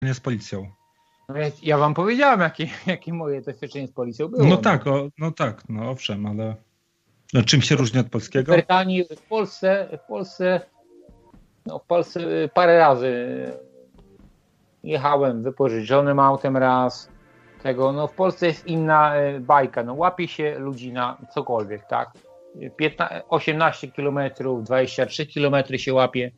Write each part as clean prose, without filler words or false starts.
z policją? Ja wam powiedziałem, jakie moje doświadczenie z policją było. No owszem, ale czym się różni od polskiego? W Polsce parę razy jechałem wypożyczonym autem raz. W Polsce jest inna bajka. Łapie się ludzi na cokolwiek, tak? 18 km, 23 km się łapie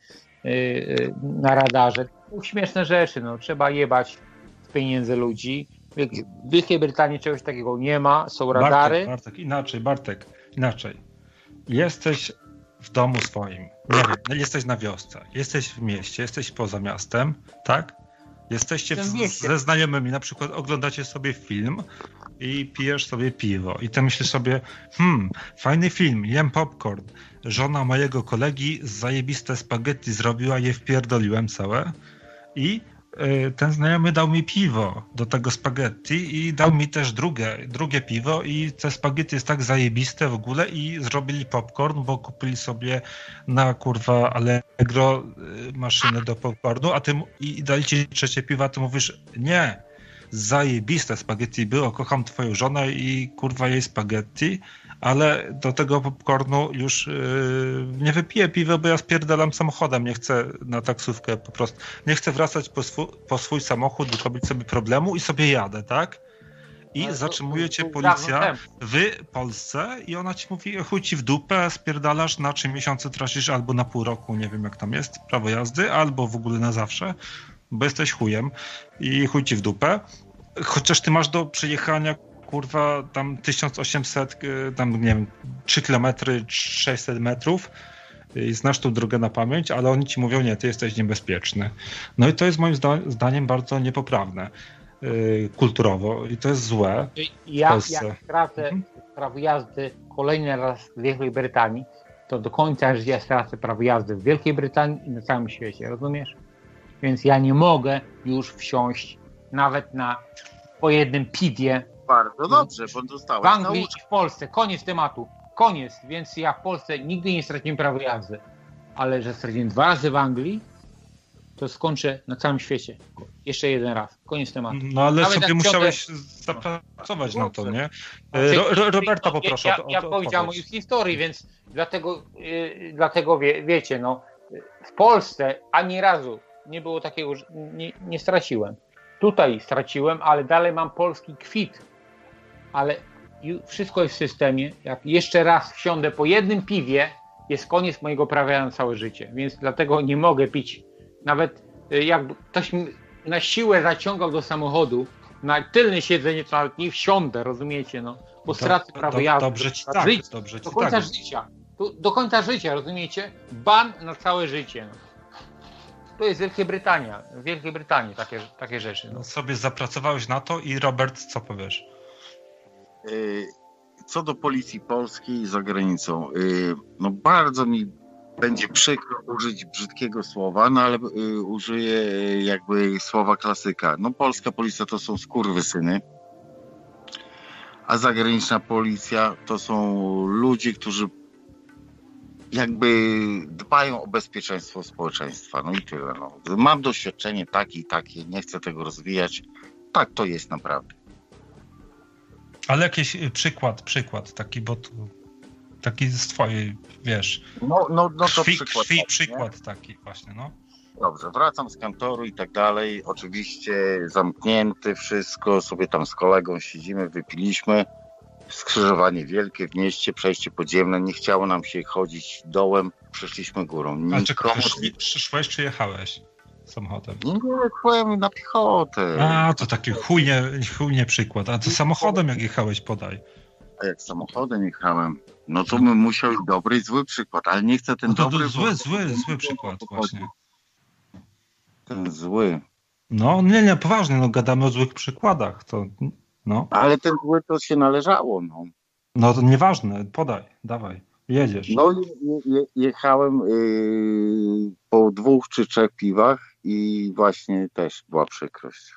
na radarze. Śmieszne rzeczy, trzeba jebać z pieniędzy ludzi. W Wielkiej Brytanii czegoś takiego nie ma, są radary. Bartek, inaczej. Jesteś w domu swoim, nie wiem, jesteś na wiosce, jesteś w mieście, jesteś poza miastem, tak? Jesteście ze znajomymi, na przykład oglądacie sobie film i pijesz sobie piwo i ty myślisz sobie, fajny film, jem popcorn, żona mojego kolegi zajebiste spaghetti zrobiła, je wpierdoliłem całe i ten znajomy dał mi piwo do tego spaghetti i dał mi też drugie piwo i te spaghetti jest tak zajebiste w ogóle i zrobili popcorn, bo kupili sobie na Allegro maszynę do popcornu, a ty i dali ci trzecie piwo, a ty mówisz, nie, zajebiste spaghetti było, kocham twoją żonę i jej spaghetti, ale do tego popcornu już nie wypiję piwa, bo ja spierdalam samochodem, nie chcę na taksówkę po prostu, nie chcę wracać po swój samochód, robić sobie problemu i sobie jadę, tak? I zatrzymuje cię policja w Polsce i ona ci mówi, chuj ci w dupę, spierdalasz, na 3 miesiące tracisz albo na pół roku, nie wiem jak tam jest, prawo jazdy, albo w ogóle na zawsze, bo jesteś chujem i chuj ci w dupę. Chociaż ty masz do przejechania tam 1800, tam nie wiem, 3 km, 600 metrów i znasz tą drogę na pamięć, ale oni ci mówią, nie, ty jesteś niebezpieczny. No i to jest moim zdaniem bardzo niepoprawne kulturowo i to jest złe w Polsce. Jak stracę prawo jazdy kolejny raz w Wielkiej Brytanii, to do końca życia stracę prawo jazdy w Wielkiej Brytanii i na całym świecie, rozumiesz? Więc ja nie mogę już wsiąść nawet po jednym piwie. Bardzo dobrze, bo dostałeś w Anglii i w Polsce. Koniec tematu. Koniec. Więc ja w Polsce nigdy nie straciłem prawa jazdy. Ale że straciłem 2 razy w Anglii, to skończę na całym świecie. Jeszcze jeden raz. Koniec tematu. No ale nawet sobie musiałeś zapracować na to, nie? Roberta poproszę. Ja powiedziałem o ich historii, więc dlatego wiecie, w Polsce ani razu nie było takiego, że nie straciłem. Tutaj straciłem, ale dalej mam polski kwit. Ale wszystko jest w systemie. Jak jeszcze raz wsiądę po jednym piwie, jest koniec mojego prawa na całe życie. Więc dlatego nie mogę pić. Nawet jakby ktoś mi na siłę zaciągał do samochodu, na tylne siedzenie, to nawet nie wsiądę, rozumiecie? Bo stracę prawo jazdy. Dobrze ci do końca życia. Do końca życia, rozumiecie? Ban na całe życie. To jest w Wielkiej Brytanii takie rzeczy. Sobie zapracowałeś na to i Robert, co powiesz? Co do policji polskiej za granicą, bardzo mi będzie przykro użyć brzydkiego słowa, ale użyję jakby słowa klasyka. Polska policja to są skurwysyny, a zagraniczna policja to są ludzie, którzy jakby dbają o bezpieczeństwo społeczeństwa. I tyle. Mam doświadczenie takie, nie chcę tego rozwijać. Tak to jest naprawdę. Ale jakiś przykład taki, bo taki z twojej, wiesz, przykład taki właśnie, Dobrze, wracam z kantoru i tak dalej. Oczywiście zamknięty wszystko, sobie tam z kolegą siedzimy, wypiliśmy. Skrzyżowanie wielkie w mieście, przejście podziemne, nie chciało nam się chodzić dołem, przeszliśmy górą. Ale czekaj, szłeś czy jechałeś samochodem? Nie, szłem na piechotę. A, to taki chujnie przykład. A to samochodem jak jechałeś, podaj. A jak samochodem jechałem, to bym musiał dobry i zły przykład, ale nie chcę ten dobry... Zły przykład właśnie. Ten zły. Nie, poważnie, gadamy o złych przykładach, to... Ale ten zły to się należało, to nieważne, podaj, dawaj, jedziesz. Jechałem po 2 czy 3 piwach i właśnie też była przykrość.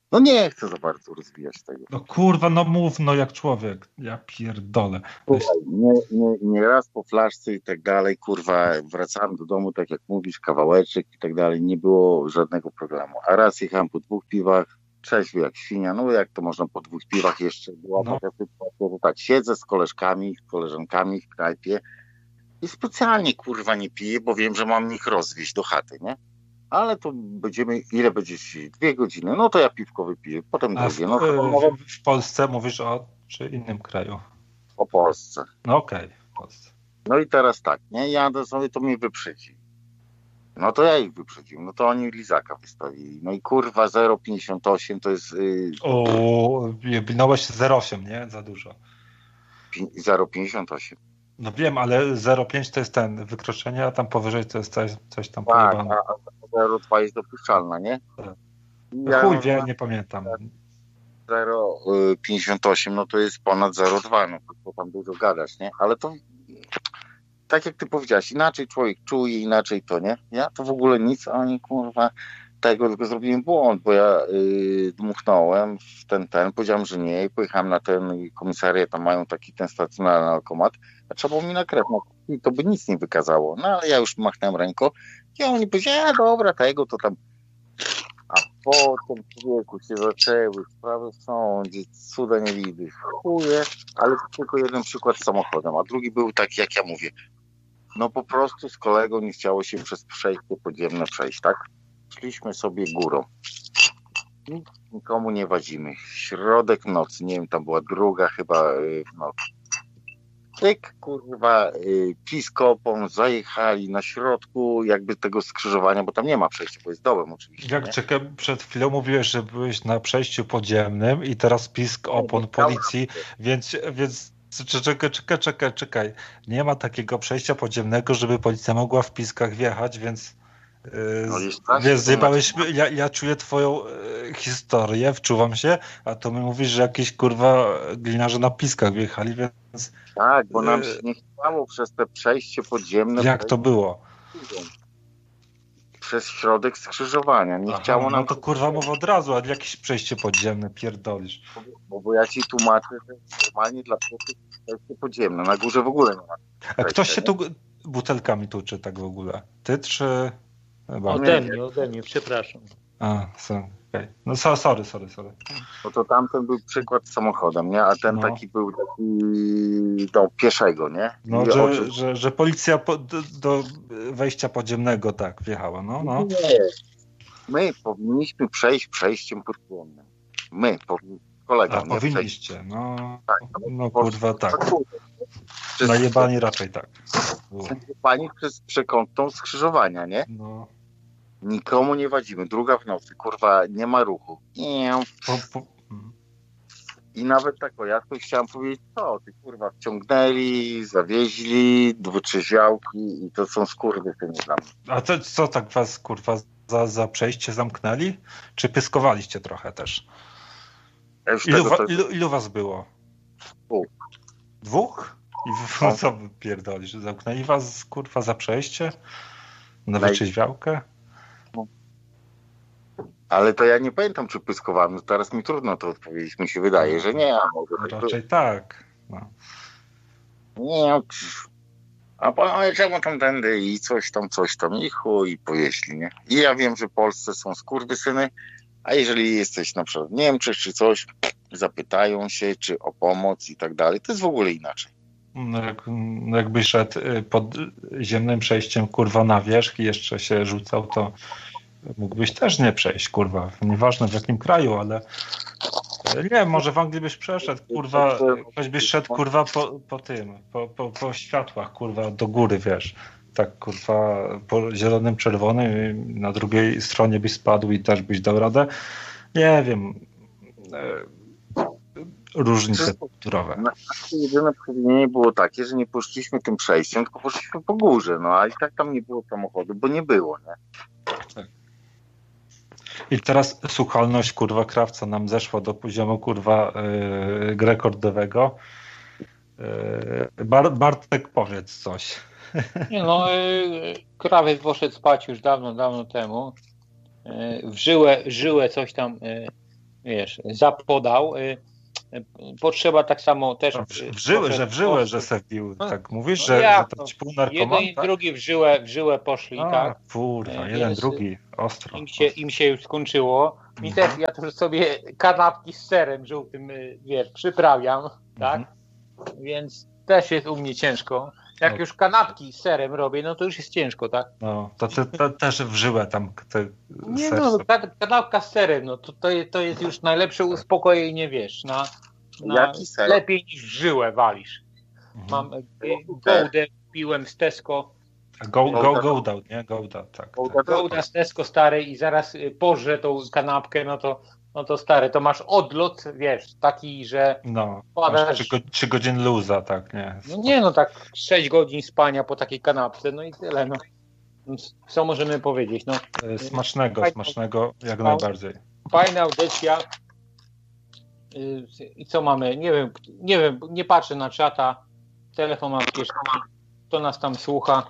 No nie chcę za bardzo rozwijać tego. No kurwa, no mów, no jak człowiek. Ja pierdolę. Słuchaj, nie raz po flaszce i tak dalej, kurwa, wracałem do domu, tak jak mówisz, kawałeczek i tak dalej, nie było żadnego problemu. A raz jechałem po 2 piwach, trzeźwy jak świnia, no jak to można po 2 piwach jeszcze, była taka sytuacja, że tak, siedzę z koleżkami, z koleżankami w knajpie i specjalnie, kurwa, nie piję, bo wiem, że mam ich rozwieźć do chaty, nie? Ale to będziemy, ile będziesz? 2 godziny, no to ja piwko wypiję, potem drugie. No, w Polsce mówisz o czy innym kraju? O Polsce. No okej, w Polsce. No i teraz tak, nie? Jadę sobie, to mnie wyprzedzi. No to ja ich wyprzedziłem, no to oni lizaka wystawili. No i kurwa 0,58 to jest... O, minąłeś 0,8, nie? Za dużo. 0,58. No wiem, ale 0,5 to jest ten wykroczenie, a tam powyżej to jest coś tam tak, pojebane. A 0,2 jest dopuszczalna, nie? Tak. Ja chuj wie, nie pamiętam. 0,58 no to jest ponad 0,2, no to tam dużo gadasz, nie? Ale to tak jak ty powiedziałeś, inaczej człowiek czuje, inaczej to, nie? Ja to w ogóle nic, a oni kurwa tego, tylko zrobiłem błąd, bo ja dmuchnąłem w ten, powiedziałem, że nie i pojechałem na ten komisariat, tam mają taki ten stacjonarny alkomat, a trzeba było mi na krew, no i to by nic nie wykazało, no ale ja już machnąłem ręką i oni powiedzieli, a dobra, tego to tam, a potem człowieku się zaczęły sprawy w sądzie, cuda nie widy, chuje, ale tylko jeden przykład z samochodem, a drugi był taki, jak ja mówię, no po prostu z kolegą nie chciało się przez przejście podziemne przejść, tak? Szliśmy sobie górą. Nikomu nie wadzimy. Środek nocy, nie wiem, tam była 2 chyba w nocy. Tyk, kurwa, piskopą zajechali na środku jakby tego skrzyżowania, bo tam nie ma przejścia, bo jest dołem oczywiście. Jak czekaj, przed chwilą mówiłeś, że byłeś na przejściu podziemnym i teraz pisk opon policji, więc czekaj. Nie ma takiego przejścia podziemnego, żeby policja mogła w piskach wjechać, więc wiesz, zjebałeś, ja czuję twoją historię, wczuwam się, a to mi mówisz, że jakieś kurwa gliniarze na piskach wjechali, więc... Tak, bo nam się nie chciało przez te przejście podziemne... Jak to było? Przez środek skrzyżowania. Nie chciało nam... No to kurwa mów od razu, a jakieś przejście podziemne pierdolisz. Bo ja ci tłumaczę, że normalnie dla pieszych przejście podziemne. Na górze w ogóle nie ma. A ktoś się tu butelkami tuczy tak w ogóle? Ty czy... Ode mnie, przepraszam. Okay. No sorry. No to tamten był przykład z samochodem, nie? A ten taki był do pieszego, nie? No, że policja do wejścia podziemnego tak wjechała, no. Nie. My powinniśmy przejść przejściem podwójnym. Kolega. Powinniście, no. Tak, no kurwa tak. Najebani raczej tak. Najebani przez przekątną skrzyżowania, nie? No. Nikomu nie wadzimy. 2 w nocy, kurwa, nie ma ruchu. I nawet tak, ja tu chciałem powiedzieć, co ty kurwa wciągnęli, zawieźli, 2 trzeźwiałki i to są skurwysyny dla mnie. A to co tak was kurwa za przejście zamknęli? Czy pyskowaliście trochę też? Ilu was było? 2? I co wy pierdolisz? Zamknęli was kurwa za przejście? Na wytrzeźwiałkę? Ale to ja nie pamiętam, czy pyskowałem. No teraz mi trudno to odpowiedzieć. Mi się wydaje, że nie. A może raczej tak. No. Nie. A panowie, czemu tam tędy i coś tam i chuj, pojeśli, nie? I ja wiem, że w Polsce są skurwysyny, a jeżeli jesteś na przykład w Niemczech czy coś, zapytają się, czy o pomoc i tak dalej, to jest w ogóle inaczej. No jakbyś szedł pod ziemnym przejściem kurwa na wierzch i jeszcze się rzucał, to mógłbyś też nie przejść, kurwa. Nieważne w jakim kraju, ale nie, może w Anglii byś przeszedł, kurwa, ktoś byś szedł, kurwa, po światłach, kurwa, do góry, wiesz. Tak, kurwa, po zielonym, czerwonym i na drugiej stronie byś spadł i też byś dał radę. Nie wiem. Różnice kulturowe. Nasze jedyne przewinienie było takie, że nie poszliśmy tym przejściem, tylko poszliśmy po górze, no a i tak tam nie było samochodu, bo nie było, nie? Tak. I teraz słuchalność, kurwa, krawca nam zeszła do poziomu, kurwa, rekordowego. Bartek, powiedz coś. Nie no, krawiec poszedł spać już dawno temu. W żyłę coś tam wiesz, zapodał. Potrzeba tak samo też... W żyłę, że se wbił, tak mówisz, że to ci pół narkoman, jeden i tak? drugi w żyłę poszli, tak? Kurwa, jeden, drugi, ostro. Im się już skończyło. I też ja też sobie kanapki z serem żółtym, wiesz, przyprawiam, tak? Więc też jest u mnie ciężko. Jak już kanapki z serem robię, no to już jest ciężko, tak? No, to też w żyłę tam nie, no, kanapka z serem, no to jest już najlepsze uspokojenie, wiesz, Jaki ser? Lepiej niż w żyłę walisz. Mam Goudę, piłem z Tesco. Gouda, nie? Gouda, tak. Gouda z Tesco stary i zaraz pożrę tą kanapkę, no to stary, to masz odlot, wiesz, taki, że masz 3 godziny luza, tak, nie? No nie, no tak 6 godzin spania po takiej kanapce, no i tyle, no. Co możemy powiedzieć, no. Smacznego, jak najbardziej. Fajna audycja. I co mamy? Nie wiem, nie patrzę na czata. Telefon mam przecież, kto nas tam słucha.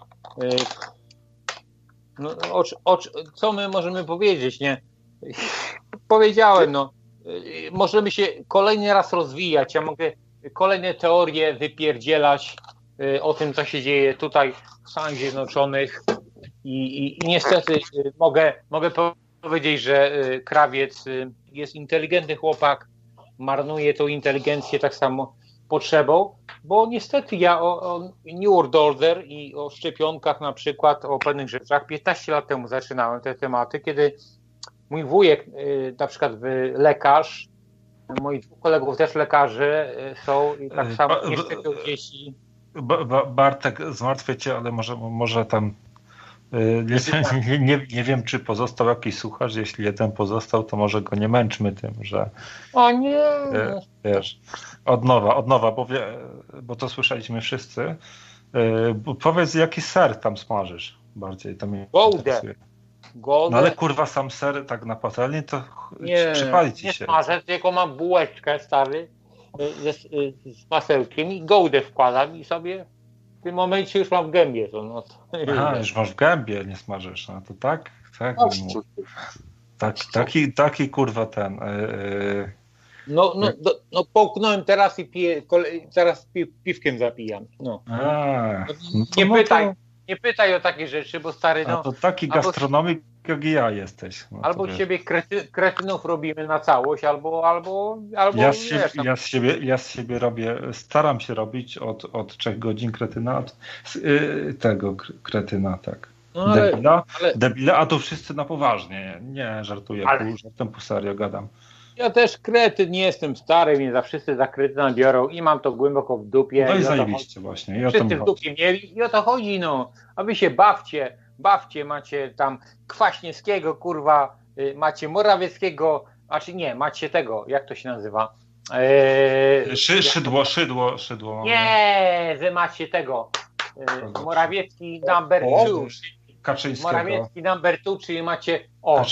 No, co my możemy powiedzieć, nie? Powiedziałem, no. Możemy się kolejny raz rozwijać. Ja mogę kolejne teorie wypierdzielać o tym, co się dzieje tutaj w Stanach Zjednoczonych i niestety mogę powiedzieć, że Krawiec jest inteligentny chłopak, marnuje tą inteligencję tak samo potrzebą, bo niestety ja o New World Order i o szczepionkach na przykład, o pewnych rzeczach 15 lat temu zaczynałem te tematy, kiedy mój wujek, na przykład lekarz, moi dwóch kolegów też lekarze są i tak samo nie szczepią dzieci. Bartek, zmartwię cię, ale może tam nie wiem, czy pozostał jakiś słuchacz. Jeśli jeden pozostał, to może go nie męczmy tym, że o nie, wiesz, od nowa, bo to słyszeliśmy wszyscy. Powiedz, jaki ser tam smażysz bardziej, to mnie interesuje. No ale kurwa, sam ser tak na patelni to przypali ci się. Nie smażę, tylko mam bułeczkę stary z masełkiem i gołdę wkładam i sobie w tym momencie już mam w gębie to. No to już masz w gębie, nie smażysz. No to tak. Taki kurwa ten. No połknąłem teraz i piję, zaraz piwkiem zapijam. No. Nie pytaj o takie rzeczy, bo stary, no. A to taki gastronomik jak i ja jesteś. No, albo z siebie kretynów robimy na całość, albo ja z siebie robię, staram się robić od 3 godzin kretyna, tego kretyna, tak. No, debila, a to wszyscy na poważnie. Nie żartuję, pół serio gadam. Ja też kretyn nie jestem stary, mnie wszyscy za kretyna biorą i mam to głęboko w dupie. No i zajebiście właśnie. Wszyscy w dupie mieli i o to chodzi, no. A wy się bawcie, macie tam Kwaśniewskiego, kurwa, macie Morawieckiego, macie tego, jak to się nazywa? Szydło. Nie, wy macie tego, Morawiecki number 2. Kaczyńskiego. Morawiecki number 2, czyli macie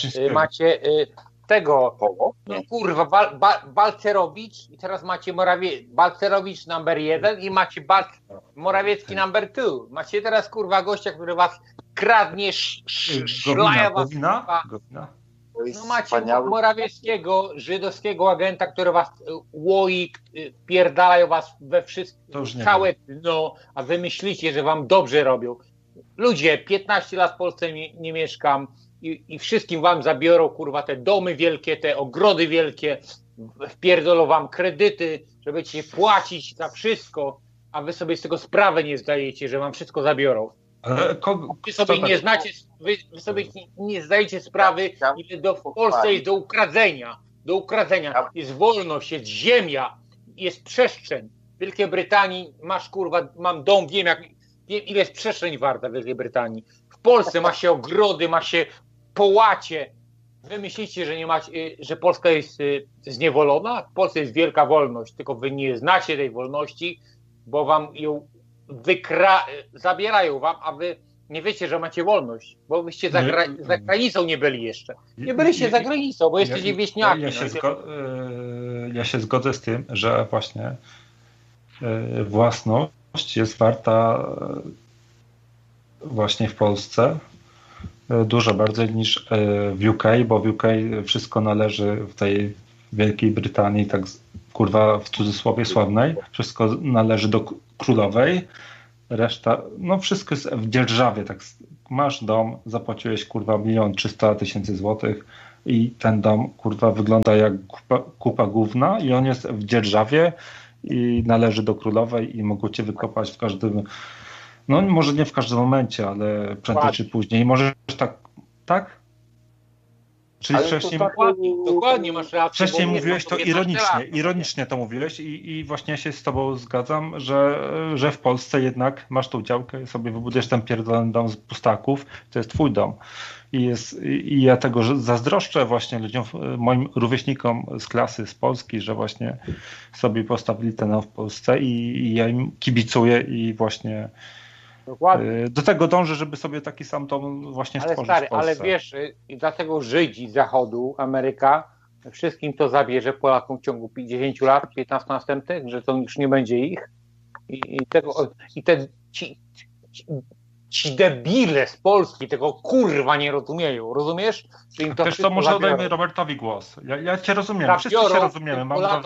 tego, no kurwa, Balcerowicz i teraz macie Balcerowicz number 1 i macie Morawiecki number 2. Macie teraz kurwa gościa, który was kradnie, szlaja was. Gowina? No macie Morawieckiego, żydowskiego agenta, który was łoi, pierdalają was we wszystko, całe dno, a wy myślicie, że wam dobrze robią. Ludzie, 15 lat w Polsce nie mieszkam, i wszystkim wam zabiorą, kurwa, te domy wielkie, te ogrody wielkie, wpierdolą wam kredyty, że będziecie płacić za wszystko, a wy sobie z tego sprawę nie zdajecie, że wam wszystko zabiorą. Wy sobie nie zdajecie sprawy, ile w Polsce jest do ukradzenia. Jest wolność, jest ziemia, jest przestrzeń. W Wielkiej Brytanii masz, kurwa, mam dom, wiem ile jest przestrzeń warta w Wielkiej Brytanii. W Polsce ma się ogrody, ma się połacie. Wy myślicie, że nie macie, że Polska jest zniewolona? W Polsce jest wielka wolność, tylko wy nie znacie tej wolności, bo wam ją zabierają wam, a wy nie wiecie, że macie wolność, bo wyście za granicą nie byli jeszcze. Nie byliście za granicą, bo jesteście wieśniaki. Ja się zgodzę z tym, że właśnie własność jest warta właśnie w Polsce dużo bardziej niż w UK, bo w UK wszystko należy Wielkiej Brytanii, tak kurwa w cudzysłowie sławnej. Wszystko należy do królowej. Reszta, no wszystko jest w dzierżawie. Tak, masz dom, zapłaciłeś kurwa 1 300 000 złotych i ten dom kurwa wygląda jak kupa gówna i on jest w dzierżawie i należy do królowej i mogą cię wykopać w każdym, no może nie w każdym momencie, ale prędzej czy później. Możesz tak? Czyli wcześniej, dokładnie masz rację. Wcześniej mówiłeś to ironicznie to mówiłeś i właśnie ja się z tobą zgadzam, że w Polsce jednak masz tą działkę i sobie wybudujesz ten pierdolony dom z pustaków, to jest twój dom. I ja tego zazdroszczę właśnie ludziom, moim rówieśnikom z klasy, z Polski, że właśnie sobie postawili ten dom w Polsce i ja im kibicuję i właśnie dokładnie. Do tego dążę, żeby sobie taki sam dom właśnie stworzyć w Polsce. Ale wiesz, i dlatego Żydzi z Zachodu, Ameryka, wszystkim to zabierze Polakom w ciągu 10 lat, 15 następnych, że to już nie będzie ich. Ci debile z Polski tego kurwa nie rozumieją, rozumiesz? Wiesz co, może oddajmy Robertowi głos. Ja cię rozumiem, wszyscy się rozumiemy.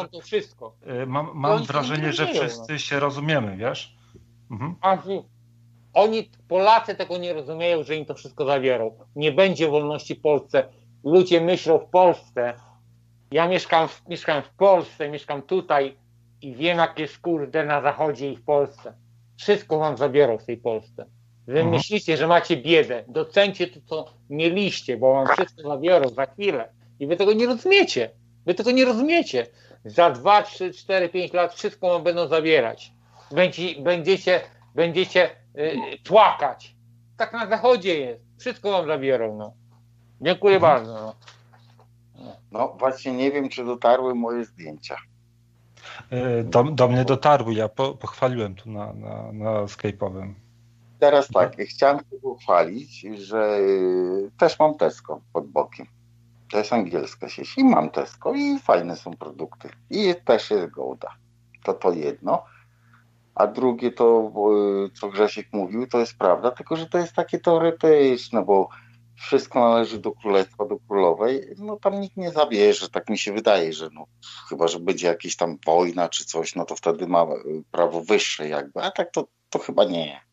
Mam wrażenie, że wszyscy się rozumiemy, wiesz? Mhm. Polacy tego nie rozumieją, że im to wszystko zabiorą. Nie będzie wolności w Polsce. Ludzie myślą w Polsce. Ja mieszkam w Polsce, mieszkam tutaj i wiem, jak jest kurde na Zachodzie i w Polsce. Wszystko wam zabiorą w tej Polsce. Wy myślicie, że macie biedę. Docencie to, co mieliście, bo wam wszystko zabiorą za chwilę. I wy tego nie rozumiecie. Za 2, 3, 4, 5 lat wszystko wam będą zabierać. Będziecie płakać. Tak na Zachodzie jest. Wszystko wam zabiorą. No. Dziękuję bardzo. No właśnie nie wiem, czy dotarły moje zdjęcia. Do mnie dotarły. Ja pochwaliłem tu na Skype'owym. Teraz tak, chciałem się pochwalić, że też mam Tesco pod bokiem. To jest angielska sieć i mam Tesco i fajne są produkty. I też jest Gouda. To jedno. A drugie to, co Grzesiek mówił, to jest prawda, tylko że to jest takie teoretyczne, bo wszystko należy do królestwa, do królowej, no tam nikt nie zabierze, tak mi się wydaje, że no, chyba, że będzie jakaś tam wojna czy coś, no to wtedy ma prawo wyższe jakby, a tak to chyba nie.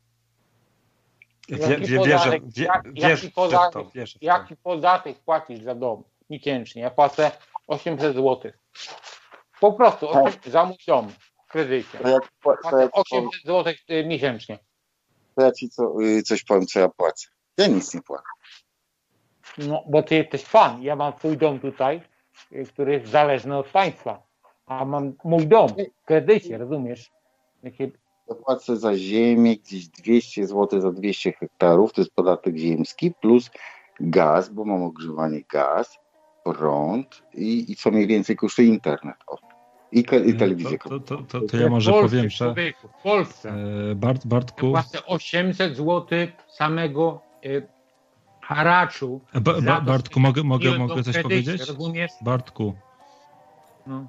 Jaki podatek płacisz za dom miesięcznie? Ja płacę 800 zł. Po prostu za mój dom w kredycie. Płacę 800 zł miesięcznie. To ja ci coś powiem, co ja płacę. Ja nic nie płacę. No, bo ty jesteś fan. Ja mam twój dom tutaj, który jest zależny od państwa. A mam mój dom w kredycie, rozumiesz? Płacę za ziemię gdzieś 200 zł za 200 hektarów, to jest podatek ziemski, plus gaz, bo mam ogrzewanie gaz, prąd i co mniej więcej kosztuje internet. I telewizję. To ja może powiem, że w Polsce Bartku... Ja płacę 800 zł samego haraczu. Bartku, mogę coś powiedzieć? Rozumiesz? Bartku. No.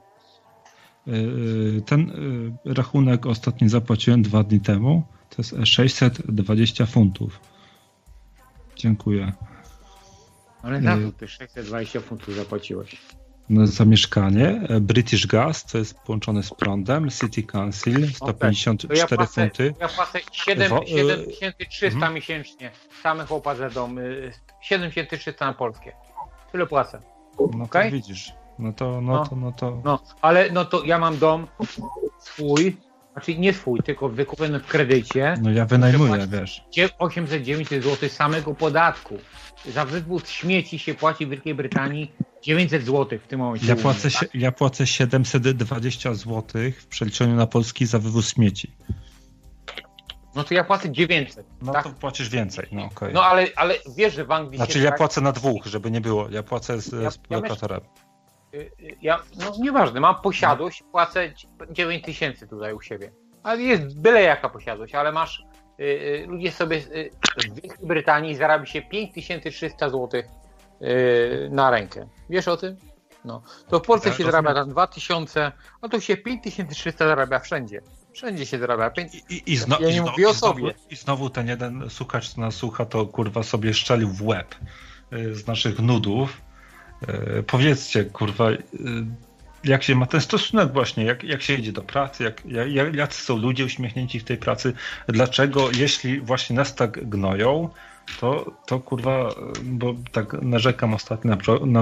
Ten rachunek ostatni zapłaciłem 2 dni temu. To jest 620 funtów. Dziękuję. Ale za co ty 620 funtów zapłaciłeś? Za mieszkanie. British Gas, to jest połączone z prądem. City Council 154 funty. Ja płacę 7300 miesięcznie. Samych opłat za dom. 7300 na polskie. Tyle płacę. No okay? To widzisz. No to. Ale to ja mam dom swój, znaczy nie swój, tylko wykupiony w kredycie. No ja wynajmuję, wiesz. 800-900 zł samego podatku. Za wywóz śmieci się płaci w Wielkiej Brytanii 900 zł w tym momencie. Ja płacę 720 zł w przeliczeniu na polski za wywóz śmieci. No to ja płacę 900. No tak? To płacisz więcej, no okej. Okay. No ale wiesz, że w Anglii znaczy ja płacę na 2, żeby nie było. Ja płacę z lokatorem. Nieważne, mam posiadłość, płacę 9000 tutaj u siebie. Ale jest byle jaka posiadłość, ale masz, ludzie sobie w Wielkiej Brytanii zarabia się 5300 zł na rękę. Wiesz o tym? No. To w Polsce się zarabia na 2000, a to się 5300 zarabia wszędzie. Wszędzie się zarabia. Ja nie mówię o sobie. I znowu ten jeden słuchacz, co nas słucha, to kurwa sobie szczelił w łeb z naszych nudów. Powiedzcie, kurwa, jak się ma ten stosunek właśnie, jak się idzie do pracy, jacy są ludzie uśmiechnięci w tej pracy, dlaczego, jeśli właśnie nas tak gnoją, to kurwa, bo tak narzekam ostatnio,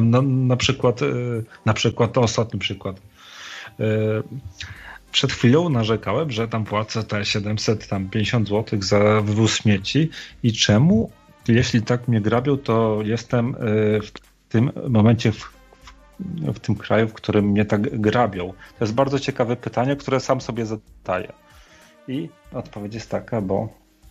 na przykład, to ostatni przykład. Przed chwilą narzekałem, że tam płacę te 750 zł za wywóz śmieci i czemu, jeśli tak mnie grabią, to jestem w tym momencie w tym kraju, w którym mnie tak grabią? To jest bardzo ciekawe pytanie, które sam sobie zadaję. I odpowiedź jest taka, bo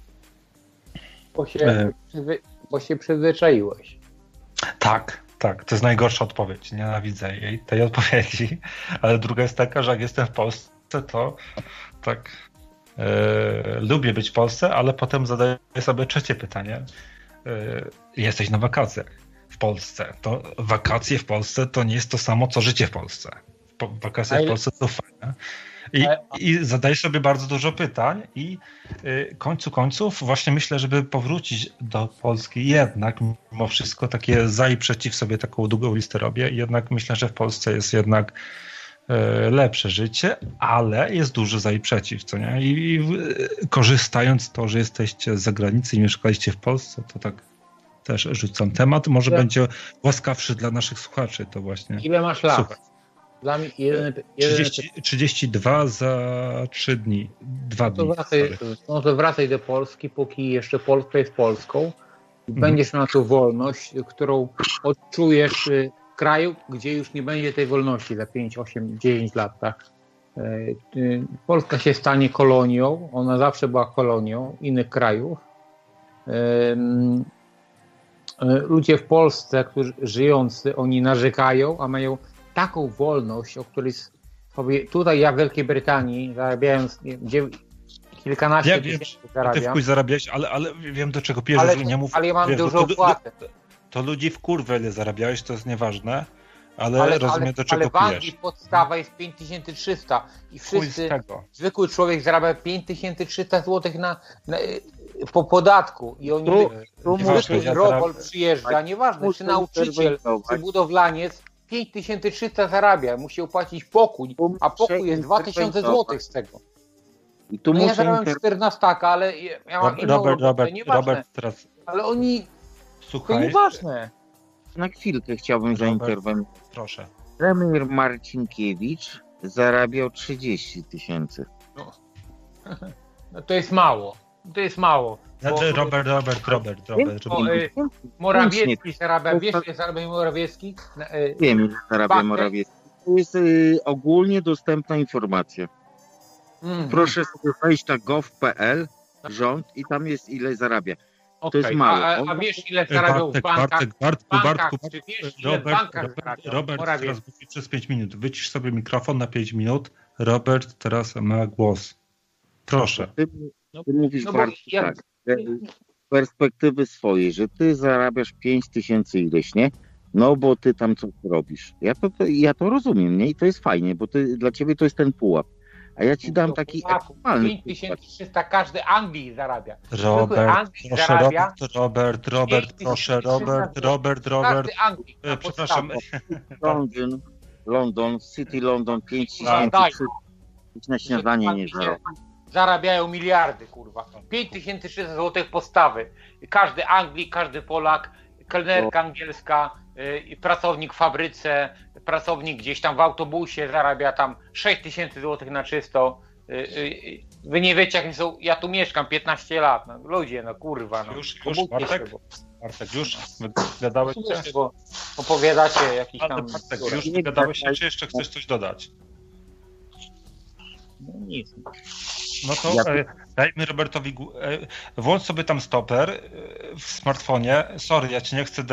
się przyzwyczaiłeś. Tak, to jest najgorsza odpowiedź. Nienawidzę tej odpowiedzi. Ale druga jest taka, że jak jestem w Polsce, to tak lubię być w Polsce, ale potem zadaję sobie trzecie pytanie. Jesteś na wakacjach w Polsce. To wakacje w Polsce to nie jest to samo, co życie w Polsce. Wakacje w Polsce to fajne. I zadajesz sobie bardzo dużo pytań i końców właśnie myślę, żeby powrócić do Polski jednak mimo wszystko takie za i przeciw sobie taką długą listę robię i jednak myślę, że w Polsce jest jednak lepsze życie, ale jest dużo za i przeciw, co nie? I korzystając z tego, że jesteście z zagranicy i mieszkaliście w Polsce, to tak też rzucam temat. Może będzie łaskawszy dla naszych słuchaczy to właśnie. Ile masz lat? Słuchaj. Dla mnie 32 za 3 dni. 2 dni. To wracaj do Polski, póki jeszcze Polska jest Polską. Będziesz miał tu wolność, którą odczujesz w kraju, gdzie już nie będzie tej wolności za 5, 8, 9 lat. Tak? Polska się stanie kolonią. Ona zawsze była kolonią innych krajów. Ludzie w Polsce, którzy żyjący, oni narzekają, a mają taką wolność, o której sobie tutaj ja w Wielkiej Brytanii zarabiając kilkanaście tysięcy zarabiam. Ty w chuj zarabiałeś, ale wiem do czego bierzesz. Ale ja mam dużą opłatę. To ludzi w kurwę ile zarabiałeś, to jest nieważne, ale rozumiem do czego pijesz. Ale w Anglii podstawa jest 5300 i wszyscy, zwykły człowiek zarabia 5300 zł po podatku i oni zwykły robol przyjeżdża, nieważne czy nauczyciel, czy budowlaniec, 5300 zarabia, musi opłacić pokój, a pokój jest 2000 zł z tego. I tu ja zarabiam 14, ale ja mam Robert, teraz... Ale oni... Słuchaj, to nieważne. Na chwilkę chciałbym zainterweniować. Proszę. Premier Marcinkiewicz zarabiał 30 000. No to jest mało. To jest mało. Znaczy Robert. Morawiecki zarabia, wiesz ile zarabia Morawiecki? Wiem ile zarabia Morawiecki. To jest ogólnie dostępna informacja. Proszę sobie wejść na gov.pl rząd i tam jest ile zarabia. To jest mało. A wiesz ile zarabiał w bankach? Czy wiesz ile w bankach zarabiał? Robert teraz mówi przez 5 minut. Wycisz sobie mikrofon na 5 minut. Robert teraz ma głos. Proszę. Ty mówisz tak. Z perspektywy swojej, że ty zarabiasz 5000 ileś, nie? No bo ty tam coś robisz. Ja to rozumiem, nie? I to jest fajnie, bo dla ciebie to jest ten pułap. A ja ci dam taki ekstremalny 5300 każdy Anglii zarabia. Robert, proszę, Robert. Przepraszam. London, City London, 5300 na śniadanie nie zarabia. Zarabiają miliardy, kurwa. 5300 zł podstawy. Każdy Anglik, każdy Polak, kelnerka angielska, pracownik w fabryce, pracownik gdzieś tam w autobusie zarabia tam 6000 zł na czysto. Wy nie wiecie, jak są. Ja tu mieszkam 15 lat. No, ludzie, no kurwa. No. Już Bartek, już wygadałeś się? Bo opowiadacie jakiś tam... Bartek, już wygadałeś się, czy jeszcze chcesz coś dodać? No nic. No to dajmy Robertowi... Włącz sobie tam stoper w smartfonie. Sorry, ja cię nie chcę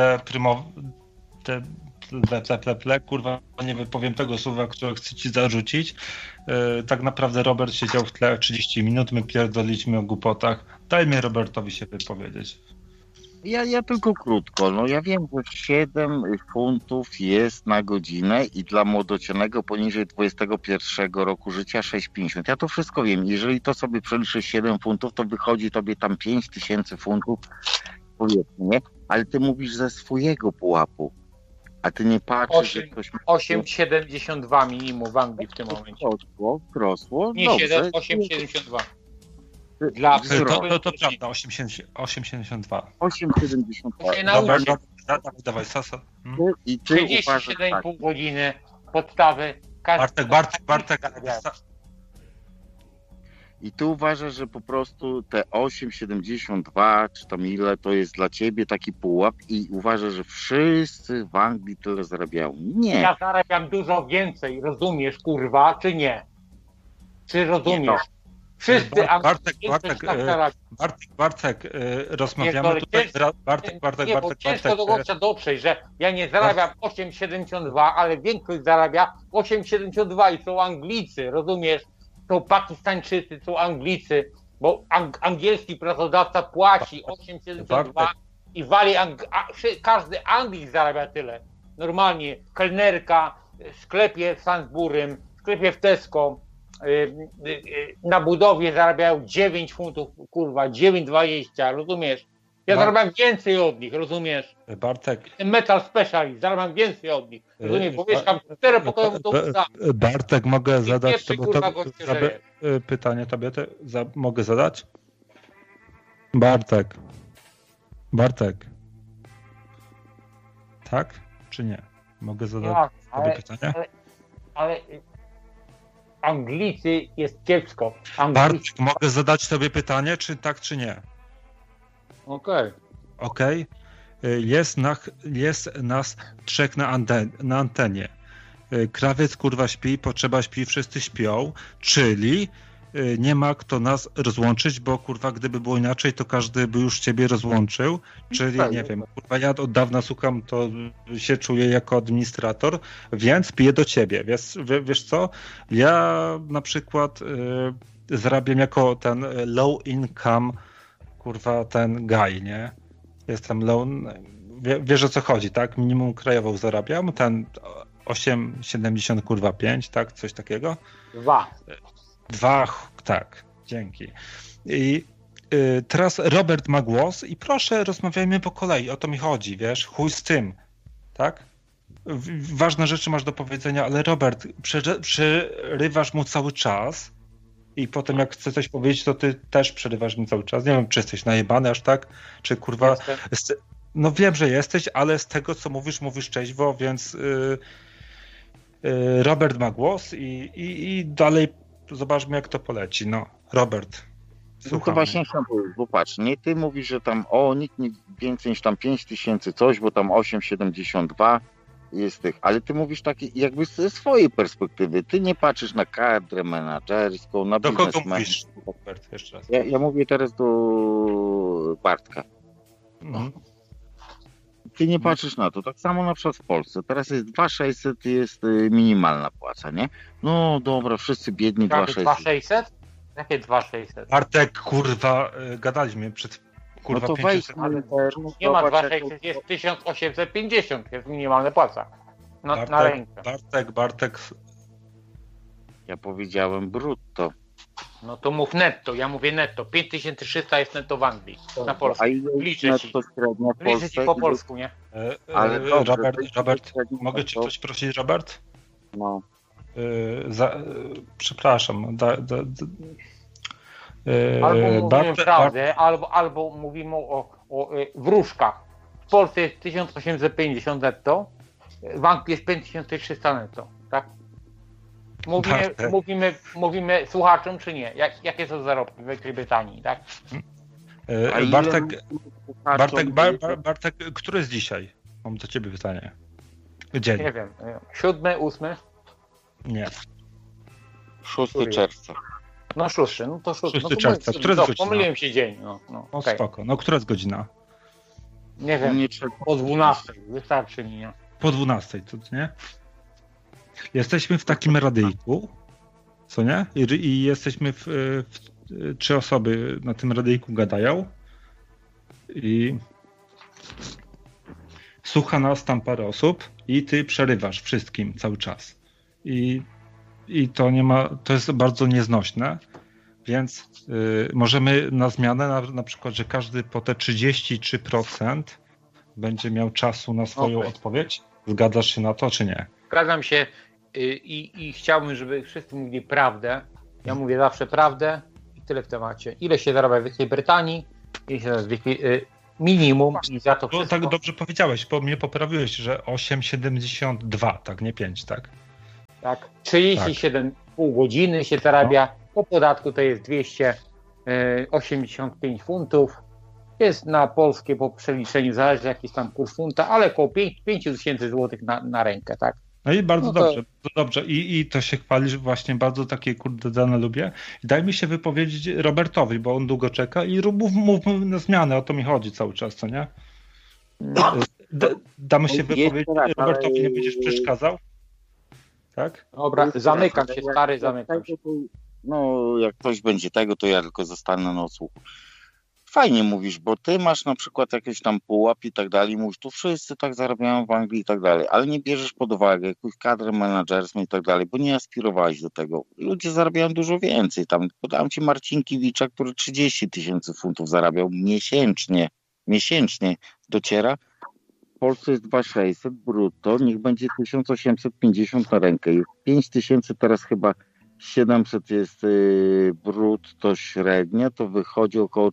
kurwa, nie wypowiem tego słowa, które chcę ci zarzucić. Tak naprawdę Robert siedział w tle 30 minut, my pierdoliliśmy o głupotach. Dajmy Robertowi się wypowiedzieć. Ja tylko krótko. No ja wiem, że 7 funtów jest na godzinę i dla młodocianego poniżej 21 roku życia 6,50. Ja to wszystko wiem. Jeżeli to sobie przeliczysz 7 funtów, to wychodzi tobie tam 5000 funtów, powiedzmy, nie? Ale ty mówisz ze swojego pułapu. A ty nie patrzysz, że ktoś... 8,72 minimum w Anglii w tym momencie. Wzrosło. Nie Dobrze. 8,72. Dla To prawda, 8,72. 8,72. Dawaj, Sasa. I ty 37,5 godziny podstawy. Bartek. I ty uważasz, że po prostu te 8,72 czy tam ile to jest dla ciebie taki pułap i uważasz, że wszyscy w Anglii tyle zarabiają. Nie. Ja zarabiam dużo więcej, rozumiesz, kurwa, czy nie? Czy rozumiesz? Wszyscy Bartek, rozmawiamy tutaj. Bartek. Ciężko do gościa dotrzeć, że ja nie zarabiam 8,72, ale większość zarabia 8,72 i są Anglicy, rozumiesz? Są Pakistańczycy, są Anglicy, bo angielski pracodawca płaci 8,72 i wali, każdy Anglik zarabia tyle. Normalnie kelnerka w sklepie w Sainsburym, w sklepie w Tesco, na budowie zarabiają 9 funtów, kurwa, 9,20, rozumiesz? Ja zarabiam więcej od nich, rozumiesz? Bartek. Metal Specialist, zarabiam więcej od nich, rozumiesz? Bo mieszkam w 4-pokojowym domu. Bartek, mogę zadać pytanie tobie? Mogę zadać? Bartek. Tak? Czy nie? Mogę zadać tobie pytanie? Ale Anglicy jest kiepsko. Bartek, mogę zadać tobie pytanie, czy tak, czy nie? Okej. Jest nas 3 na antenie. Krawiec kurwa śpi, potrzeba śpi, wszyscy śpią, czyli nie ma kto nas rozłączyć, bo kurwa gdyby było inaczej, to każdy by już ciebie rozłączył, czyli nie wiem, kurwa ja od dawna słucham, to się czuję jako administrator, więc piję do ciebie. Wiesz co? Ja na przykład zarabiam jako ten low income, kurwa ten guy, nie? Jestem low, wiesz o co chodzi, tak? Minimum krajową zarabiam, ten 8,70 kurwa 5, tak? Coś takiego? 2, tak, dzięki. I teraz Robert ma głos i proszę rozmawiajmy po kolei, o to mi chodzi, wiesz, chuj z tym, tak? Ważne rzeczy masz do powiedzenia, ale Robert, przerywasz mu cały czas i potem jak chce coś powiedzieć, to ty też przerywasz mu cały czas. Nie wiem, czy jesteś najebany aż tak, czy kurwa... No wiem, że jesteś, ale z tego, co mówisz trzeźwo, więc Robert ma głos i dalej zobaczmy, jak to poleci. No, Robert, słuchamy. No to właśnie chciałem powiedzieć, bo patrz, nie ty mówisz, że tam nikt nie więcej niż tam 5,000 coś, bo tam 8,72 jest tych, ale ty mówisz takie jakby ze swojej perspektywy. Ty nie patrzysz na kadrę menadżerską, na biznesmena. Do kogo mówisz, Robert, jeszcze raz? Ja mówię teraz do Bartka. Ty nie patrzysz na to. Tak samo na przykład w Polsce. Teraz jest 2,600 jest minimalna płaca, nie? No dobra, wszyscy biedni 2,600. 2,600? Jakie 2,600? Bartek, kurwa, gadaliśmy przed kurwa no to 500. Nie ma 2,600, jest 1850, jest minimalna płaca. Na rękę. Bartek. Ja powiedziałem brutto. No to mów netto, ja mówię netto. 5300 jest netto w Anglii, na Polsce. Liczę ci. Liczę ci po polsku, nie? Ale Robert, mogę cię coś prosić, Robert? No. Przepraszam. Albo mówimy prawdę, albo mówimy o wróżkach. W Polsce jest 1850 netto, w Anglii jest 5300 netto, tak? Mówimy słuchaczom, czy nie? Jakie są zarobki w Wielkiej Brytanii, tak? Bartek, który jest dzisiaj? Mam do ciebie pytanie. Dzień. Nie wiem. 7, 8? Nie. 6 czerwca. No 6, no to 6. 6 czerwca. Która jest godzina? Pomyliłem się dzień. No, okay. Spoko. No która jest godzina? Nie wiem. Po 12. Wystarczy mi, nie? Po 12, to nie? Jesteśmy w takim radyjku, co nie? I jesteśmy w 3 osoby na tym radyjku gadają i słucha nas tam parę osób i ty przerywasz wszystkim cały czas. I to nie ma, to jest bardzo nieznośne, więc możemy na zmianę na przykład, że każdy po te 33% będzie miał czasu na swoją odpowiedź. Zgadzasz się na to, czy nie? Zgadzam się i chciałbym, żeby wszyscy mówili prawdę. Ja mówię zawsze prawdę i tyle w temacie. Ile się zarabia w Wielkiej Brytanii, ile się zarabia minimum i za to wszystko. Tak dobrze powiedziałeś, bo mnie poprawiłeś, że 8,72, tak, nie 5, tak? Tak, 37,5 godziny się zarabia, po podatku to jest 285 funtów. Jest na polskie po przeliczeniu, zależy jaki jest tam kurs funta, ale około 5 tysięcy złotych na rękę, tak? No i bardzo dobrze. I to się chwali, że właśnie bardzo takie kurde dane lubię. I daj mi się wypowiedzieć Robertowi, bo on długo czeka i mówmy na zmianę, o to mi chodzi cały czas, co nie? Damy się wypowiedzieć Robertowi, nie będziesz przeszkadzał? Tak? Dobra, zamykam się, stary, zamykam się. No, jak ktoś będzie tego, to ja tylko zostanę na odsłuchu. Fajnie mówisz, bo ty masz na przykład jakieś tam pułap i tak dalej, mówisz, tu wszyscy tak zarabiają w Anglii i tak dalej, ale nie bierzesz pod uwagę jakąś kadrę menadżerską i tak dalej, bo nie aspirowałeś do tego. Ludzie zarabiają dużo więcej. Tam podałem ci Marcinkiewicza, który 30 tysięcy funtów zarabiał miesięcznie dociera. W Polsce jest 2600 brutto, niech będzie 1850 na rękę. Jest 5000 teraz chyba 700 jest brutto średnia, to wychodzi około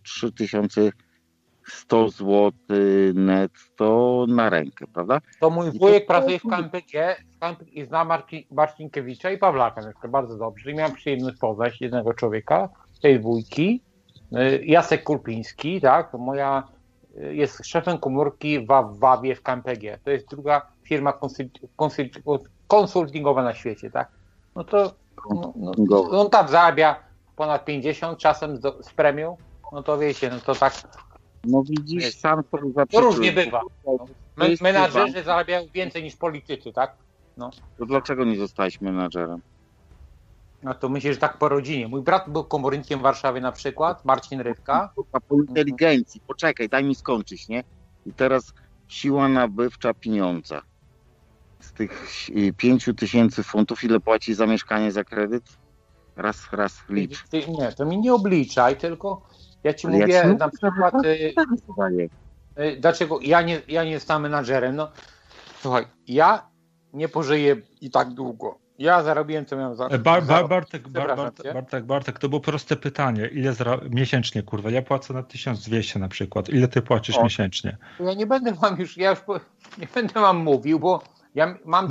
3100 zł netto na rękę, prawda? To mój wujek pracuje w KMPG i zna Marcinkiewicza i Pawlaka bardzo dobrze. I miałem przyjemność poznać jednego człowieka, tej dwójki, Jacek Kulpiński, tak? Jest szefem komórki w Wawie w KMPG. To jest druga firma konsultingowa na świecie, tak? No to on tam zarabia ponad 50, czasem z premią, no to wiecie, no to tak. No widzisz, sam to różnie bywa. Menadżerzy zarabiają więcej niż politycy, tak? No. To dlaczego nie zostałeś menadżerem? No to myślę, że tak po rodzinie. Mój brat był komornikiem w Warszawie na przykład, Marcin Rybka. A po inteligencji, poczekaj, daj mi skończyć, nie? I teraz siła nabywcza pieniądza. Z tych 5000 funtów, ile płaci za mieszkanie, za kredyt? Raz licz. Nie, to mi nie obliczaj, tylko ja ci mówię na przykład, dlaczego ja nie jestem menadżerem. No, słuchaj, ja nie pożyję i tak długo. Ja zarobiłem, co miałem Bartek, to było proste pytanie. Ile miesięcznie, kurwa? Ja płacę na 1200 na przykład. Ile ty płacisz miesięcznie? Ja nie będę wam nie będę wam mówił, bo ja mam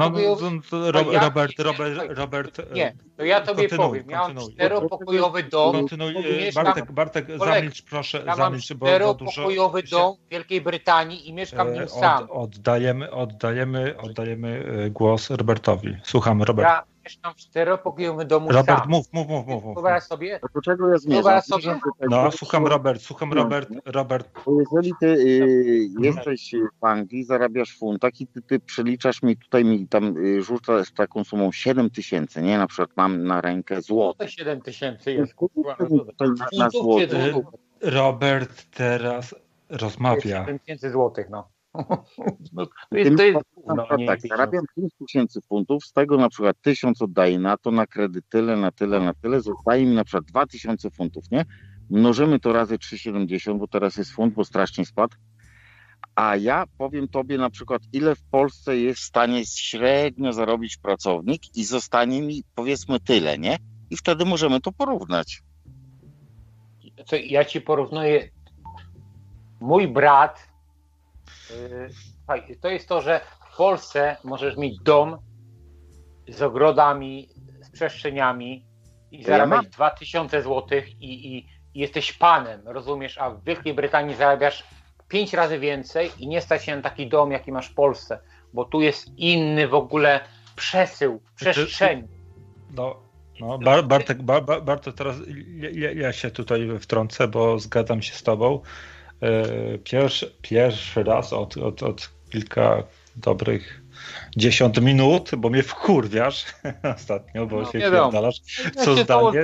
Robert. Nie, to ja tobie powiem. Ja mam 4-pokojowy dom. Bartek, zamilcz proszę. Ja mam 4-pokojowy dom w Wielkiej Brytanii i mieszkam w nim sam. Oddajemy głos Robertowi. Słucham, Robert. Ja mieszkam w 4-pokojowym domu Robert, sam. mów. Wyobraź sobie. Do czego ja zmierzam? No, słucham Robert. Bo jeżeli ty jesteś w Anglii, zarabiasz w funtach i ty przeliczasz mi tam rzucasz taką sumą 7000, nie? Na przykład mam na rękę złote. To 7000 jest. Na złote. Robert teraz rozmawia. 7000 złotych, no. Tak, zarabiam 5000 funtów, z tego na przykład 1000 oddaję na to, na kredyt tyle, na tyle, zostaje mi na przykład 2000 funtów, nie? Mnożymy to razy 3,70, bo teraz jest funt, bo strasznie spadł. A ja powiem tobie na przykład, ile w Polsce jest w stanie średnio zarobić pracownik i zostanie mi powiedzmy tyle, nie? I wtedy możemy to porównać. Ja ci porównuję. Mój brat, to jest to, że w Polsce możesz mieć dom z ogrodami, z przestrzeniami i zarabiać 2000 zł i jesteś panem, rozumiesz? A w Wielkiej Brytanii zarabiasz 5 razy więcej i nie stać się na taki dom, jaki masz w Polsce, bo tu jest inny w ogóle przesył, przestrzeń. Bartek, teraz ja się tutaj wtrącę, bo zgadzam się z tobą. Pierwszy raz od kilka dobrych 10 minut, bo mnie wkurwiasz ostatnio, bo się pierdalasz co zdanie.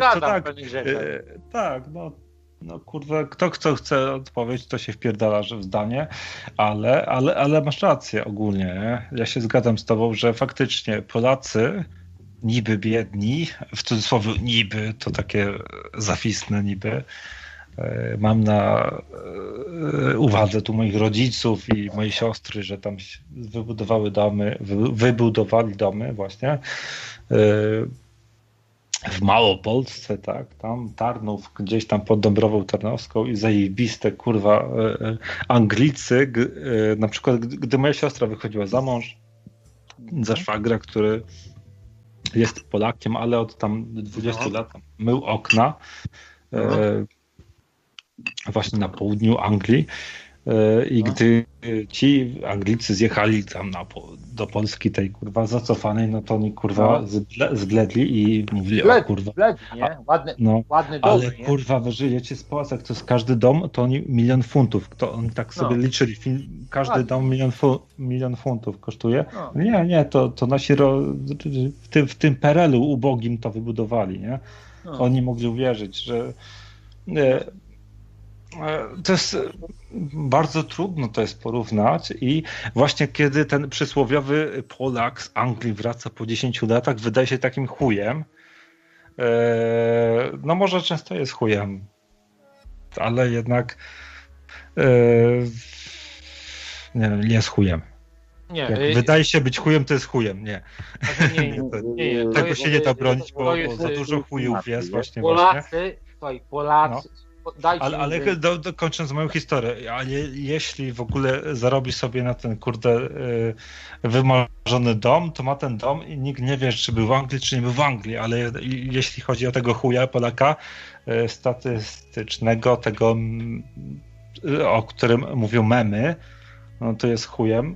No kurwa, kto chce odpowiedzieć, to się wpierdalasz w zdanie, ale masz rację ogólnie. Nie? Ja się zgadzam z tobą, że faktycznie Polacy niby biedni, w cudzysłowie niby, to takie zafisne niby, mam na uwadze tu moich rodziców i mojej siostry, że tam wybudowali domy właśnie w Małopolsce, tak, tam Tarnów, gdzieś tam pod Dąbrową Tarnowską i zajebiste, kurwa, Anglicy, na przykład gdy moja siostra wychodziła za mąż, za szwagra, który jest Polakiem, ale od tam 20 lat mył okna właśnie na południu Anglii i gdy ci Anglicy zjechali tam do Polski tej kurwa zacofanej, no to oni kurwa zbledli i mówili, o kurwa, nie? Ładny dom, ale nie? kurwa wy żyjecie z Polsek, jak to jest każdy dom, to oni 1 000 000 funtów, to oni tak sobie liczyli, każdy dom 1 000 000 funtów kosztuje. Nie, to nasi w tym PRL-u ubogim to wybudowali, nie? Oni mogli uwierzyć, że to jest bardzo trudno to jest porównać i właśnie kiedy ten przysłowiowy Polak z Anglii wraca po 10 latach, wydaje się takim chujem. No może często jest chujem, ale jednak nie jest chujem. Wydaje się być chujem, to jest chujem. Nie. Tego się nie da bronić, bo za dużo chujów jest właśnie. Polacy. Ale kończąc moją historię, ale jeśli w ogóle zarobi sobie na ten wymarzony dom, to ma ten dom i nikt nie wie, czy był w Anglii, czy nie był w Anglii, ale jeśli chodzi o tego chuja Polaka statystycznego, tego, o którym mówią memy, no to jest chujem.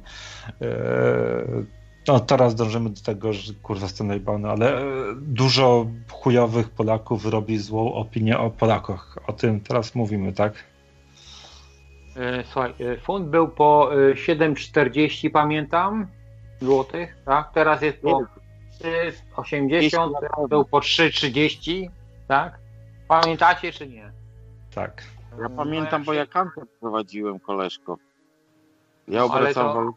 No teraz dążymy do tego, że kurwa jestem najbany, ale dużo chujowych Polaków robi złą opinię o Polakach. O tym teraz mówimy, tak? Słuchaj, funt był po 7,40, pamiętam, złotych, tak? Teraz jest po 3,80, był po 3,30, tak? Pamiętacie czy nie? Tak. Ja pamiętam, bo ja kantę prowadziłem, koleżko. Ja obracałem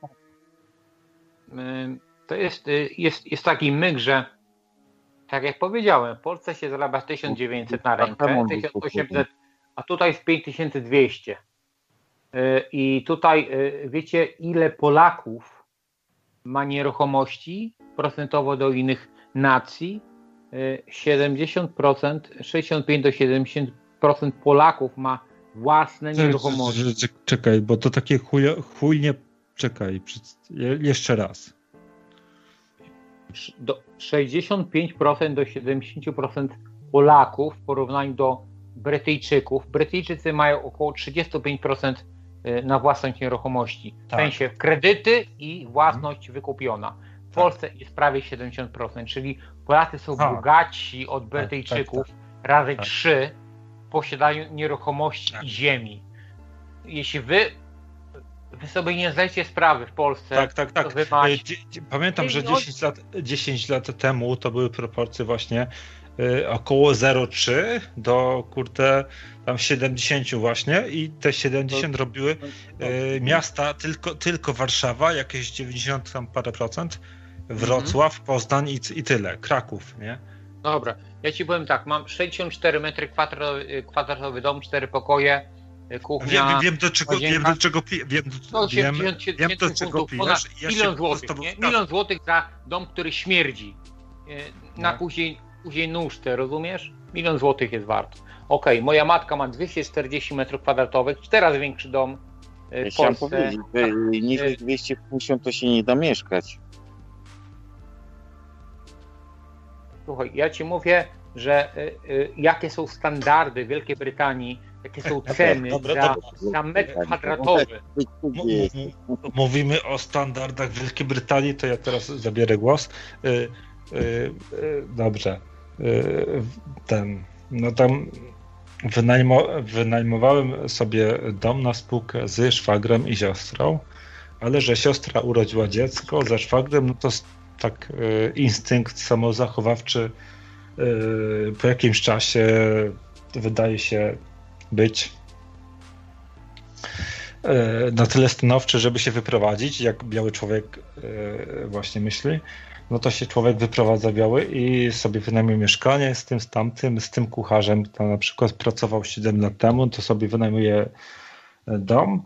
to jest taki myk, że tak jak powiedziałem, w Polsce się zarabia 1900 na rękę, 1800, a tutaj jest 5200. I tutaj wiecie, ile Polaków ma nieruchomości procentowo do innych nacji? 70%, 65 do 70% Polaków ma własne nieruchomości. Czekaj, bo to takie chujnie. Czekaj, jeszcze raz. 65% do 70% Polaków w porównaniu do Brytyjczyków. Brytyjczycy mają około 35% na własność nieruchomości. W sensie kredyty i własność wykupiona. W Polsce jest prawie 70%, czyli Polacy są bogatsi od Brytyjczyków razy 3 w posiadaniu nieruchomości i ziemi. Jeśli wy sobie nie zdajecie sprawy w Polsce. Tak. Pamiętam, że 10 lat temu to były proporcje właśnie około 0,3 do tam 70 właśnie i te 70 robiły miasta tylko Warszawa, jakieś 90 tam parę procent, Wrocław, Poznań i tyle, Kraków, nie? Dobra, ja ci powiem tak, mam 64 metry kwadratowy dom, 4 pokoje, kuchnia, wiem do czego pijesz. Milion złotych, nie? Milion złotych za dom, który śmierdzi. Na później nóżce, rozumiesz? 1 000 000 złotych jest wart. Okej, moja matka ma 240 metrów kwadratowych, 4 razy większy dom w Polsce. Powiedzieć, niżej 250 to się nie da mieszkać. Słuchaj, ja ci mówię, że jakie są standardy w Wielkiej Brytanii, jakie są ceny za metr kwadratowy. Mówimy o standardach w Wielkiej Brytanii, to ja teraz zabierę głos. Dobrze. Tam wynajmowałem sobie dom na spółkę z szwagrem i siostrą, ale że siostra urodziła dziecko ze szwagrem, no to tak instynkt samozachowawczy po jakimś czasie wydaje się być na tyle stanowczy, żeby się wyprowadzić, jak biały człowiek właśnie myśli. no to się człowiek wyprowadza biały i sobie wynajmuje mieszkanie z tym, z tamtym, z tym kucharzem, kto na przykład pracował 7 lat temu, to sobie wynajmuje dom,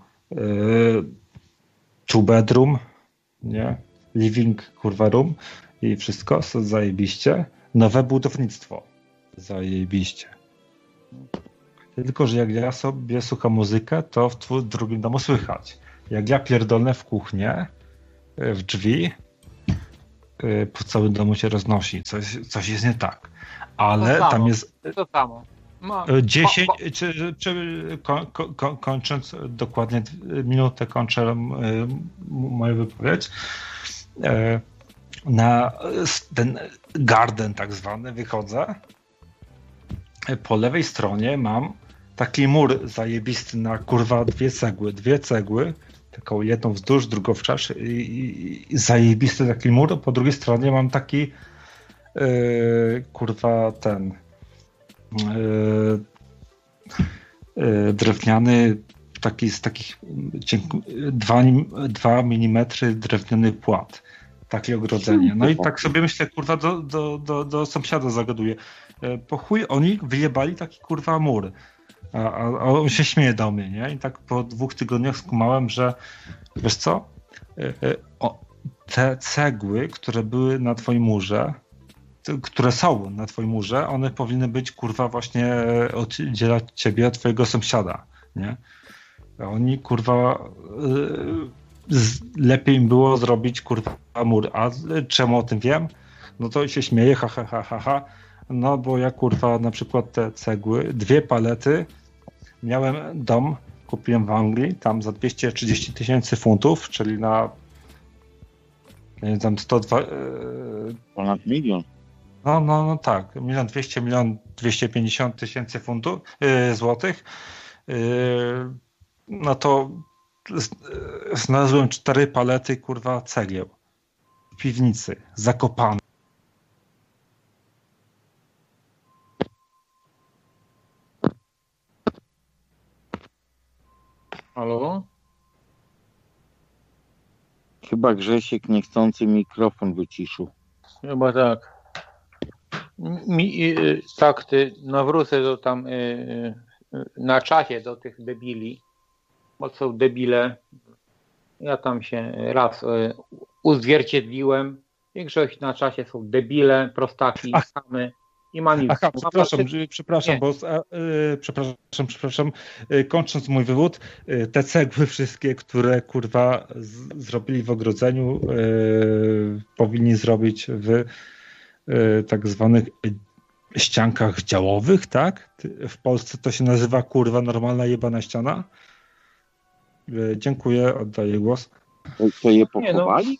two bedroom, nie? Living, kurwa, room i wszystko, zajebiście. Nowe budownictwo, zajebiście. Tylko, że jak ja sobie słucham muzykę, to w drugim domu słychać. Jak ja pierdolę w kuchnię, w drzwi, po całym domu się roznosi. Coś jest nie tak. Ale tam jest... To samo. 10, kończąc dokładnie minutę, kończę moją wypowiedź. Na ten garden tak zwany wychodzę. Po lewej stronie mam taki mur zajebisty na kurwa dwie cegły, taką jedną wzdłuż, drugą wszerz i zajebisty taki mur. Po drugiej stronie mam taki kurwa ten drewniany, taki z takich 2 mm drewniany płat. Takie ogrodzenie. No i tak sobie myślę, kurwa, do sąsiada zagaduję. Po chuj oni wyjebali taki kurwa mur. A on się śmieje do mnie, nie? I tak po 2 tygodniach skumałem, że wiesz co? Te cegły, które były na twoim murze, które są na twoim murze, one powinny być kurwa właśnie oddzielać ciebie od twojego sąsiada, nie? A oni kurwa lepiej im było zrobić kurwa mur. A czemu o tym wiem? No to się śmieje, ha. No bo ja kurwa na przykład te cegły, 2 palety, miałem dom, kupiłem w Anglii, tam za 230 000 funtów, czyli na nie wiem, tam 102... Ponad 1 milion. No tak, 1 200 000, 250 000 funtów, złotych. No to znalazłem 4 palety kurwa cegieł w piwnicy, zakopane. Halo? Chyba Grzesiek niechcący mikrofon wyciszył. Chyba tak. Tak, nawrócę do tam na czacie do tych debili, bo są debile. Ja tam się raz uzwierciedliłem. Większość na czacie są debile, prostaki, same. I mam Aha, przepraszam, kończąc mój wywód, te cegły wszystkie, które kurwa zrobili w ogrodzeniu, powinni zrobić w tak zwanych ściankach działowych, tak? W Polsce to się nazywa kurwa normalna jebana ściana. Dziękuję, oddaję głos. To je pochowali?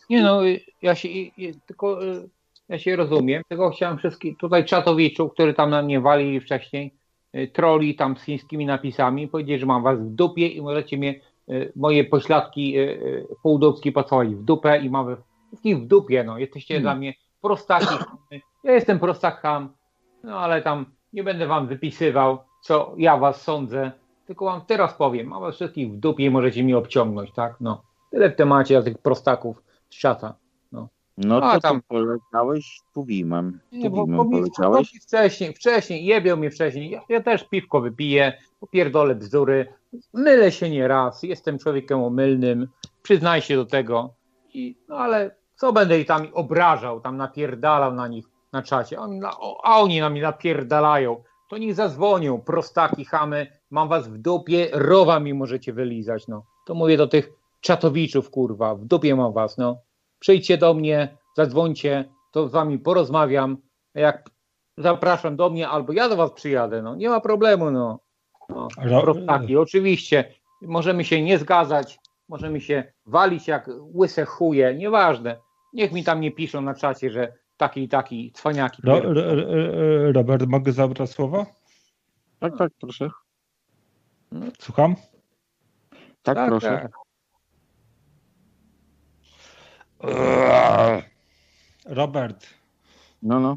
Ja się rozumiem, tylko chciałem wszystkich tutaj czatowiczów, którzy tam na mnie walili wcześniej, troli tam z chińskimi napisami, powiedzieć, że mam was w dupie i możecie mnie, moje pośladki półdubskie pocałować w dupę i mam wszystkich w dupie, no. Jesteście dla mnie prostaki. Ja jestem prostak ham, no ale tam nie będę wam wypisywał, co ja was sądzę, tylko wam teraz powiem, mam was wszystkich w dupie i możecie mnie obciągnąć, tak? No. Tyle w temacie tych prostaków z czata. No to tam poleciałeś Tuwimem. Poleciałeś? Wcześniej, jebią mnie wcześniej. Ja też piwko wypiję, popierdolę bzdury, mylę się nieraz, jestem człowiekiem omylnym, przyznaję się do tego. No ale co będę ich tam obrażał, tam napierdalał na nich na czacie, a oni na mnie napierdalają, to niech zadzwonią, prostaki, chamy, mam was w dupie, rowa mi możecie wylizać, no. To mówię do tych czatowiczów, kurwa, w dupie mam was, no. Przyjdźcie do mnie, zadzwońcie, to z wami porozmawiam. Jak zapraszam do mnie, albo ja do was przyjadę, no nie ma problemu, no. Prostaki, oczywiście. Możemy się nie zgadzać, możemy się walić jak łyse chuje, nieważne. Niech mi tam nie piszą na czacie, że taki cwaniaki. Robert, mogę zabrać słowo? Tak, proszę. Słucham? Tak, proszę. Tak. Robert. No.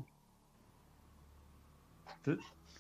Ty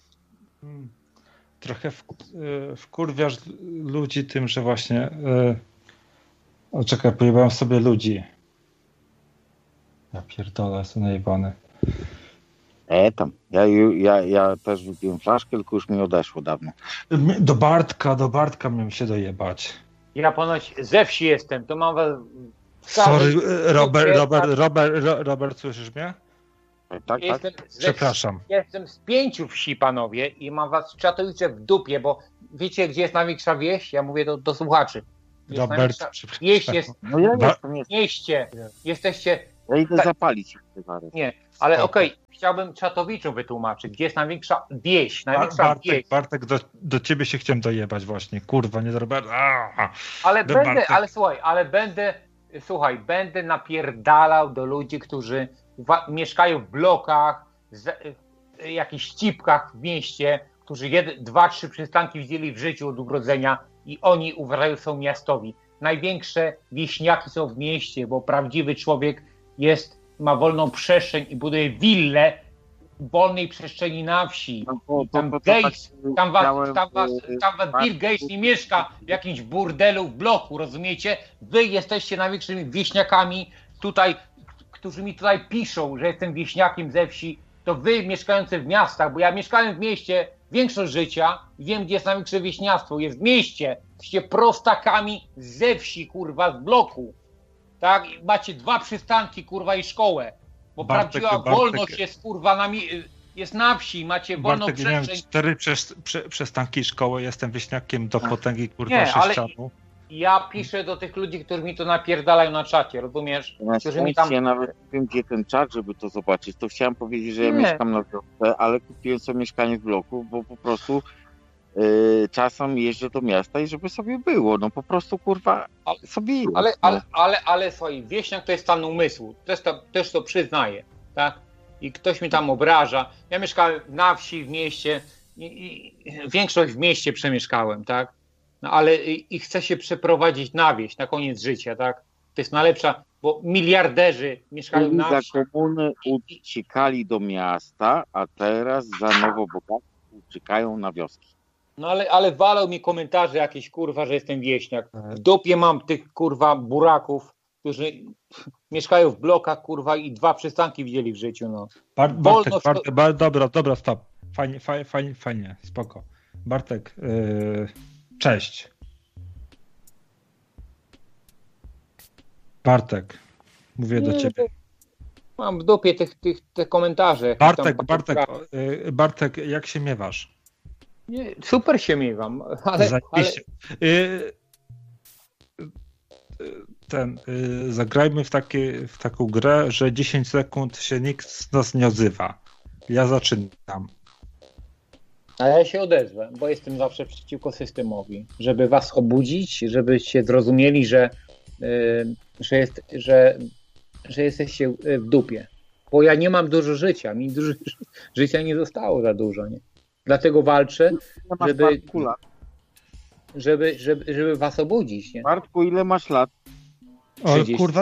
trochę wkurwiasz ludzi tym, że właśnie czekaj, pojebałem sobie ludzi. Ja pierdolę, jestem najebany. Tam. Ja też wypiłem flaszkę, tylko już mi odeszło dawno. Do Bartka miałem się dojebać. Ja ponoć ze wsi jestem, to mam was... Sorry, Robert, słyszysz mnie? Tak. Przepraszam. Jestem z 5 wsi, panowie, i mam was Czatowice w dupie, bo wiecie, gdzie jest największa wieś? Ja mówię do słuchaczy. Robert, wieś jest No ja jestem. w mieście. Jesteście... Ja idę zapalić. Nie, ale okej, chciałbym Czatowiczom wytłumaczyć, gdzie jest największa wieś. Bartek, do ciebie się chciałem dojebać właśnie. Kurwa, nie do Roberta. Ale będę napierdalał do ludzi, którzy mieszkają w blokach, jakichś ścipkach w mieście, którzy 2-3 przystanki widzieli w życiu od urodzenia i oni uważają, są miastowi. Największe wieśniaki są w mieście, bo prawdziwy człowiek ma wolną przestrzeń i buduje willę w wolnej przestrzeni na wsi. Tam was Bill Gates nie mieszka w jakimś burdelu w bloku, rozumiecie? Wy jesteście największymi wieśniakami tutaj, którzy mi tutaj piszą, że jestem wieśniakiem ze wsi. To wy mieszkający w miastach, bo ja mieszkałem w mieście większość życia i wiem, gdzie jest największe wieśniactwo. Jest w mieście. Jesteście prostakami ze wsi, kurwa, z bloku. Tak? Macie 2 przystanki, kurwa, i szkołę. Bo prawdziwa wolność jest, kurwa, jest na wsi. Macie wolną przestrzeń. Miałem 4 przystanki szkoły, jestem wieśniakiem do potęgi, kurwa, sześcianu. Ja piszę do tych ludzi, którzy mi to napierdalają na czacie, rozumiesz? Ja nawet nie wiem, gdzie ten czat, żeby to zobaczyć. To chciałem powiedzieć, że ja mieszkam na wiosce, ale kupiłem sobie mieszkanie w bloku, bo po prostu czasem jeżdżę do miasta i żeby sobie było. No po prostu, kurwa, sobie jest. Ale słuchaj, wieśniak to jest stan umysłu. Też to przyznaję, tak? I ktoś mi tam obraża. Ja mieszkałem na wsi, w mieście i większość w mieście przemieszkałem, tak? No ale i chcę się przeprowadzić na wieś, na koniec życia, tak? To jest najlepsza, bo miliarderzy mieszkają na wsi. Za komuny uciekali do miasta, a teraz za nowo bogaci uciekają na wioski. No ale walą mi komentarze jakieś, kurwa, że jestem wieśniak. W dupie mam tych, kurwa, buraków, którzy mieszkają w blokach, kurwa, i 2 przystanki widzieli w życiu, no. Dobra, stop. Fajnie, spoko. Bartek, cześć. Bartek, mówię do ciebie. Mam w dupie te komentarze. Bartek, jak się miewasz? Nie, super się miewam, ale... Zagrajmy w taką grę, że 10 sekund się nikt z nas nie odzywa. Ja zaczynam. A ja się odezwę, bo jestem zawsze przeciwko systemowi. Żeby was obudzić, żebyście zrozumieli, że jesteście w dupie. Bo ja nie mam dużo życia. Mi życia nie zostało za dużo, nie? Dlatego walczę, żeby was obudzić, nie? Bartku, ile masz lat? O, kurwa,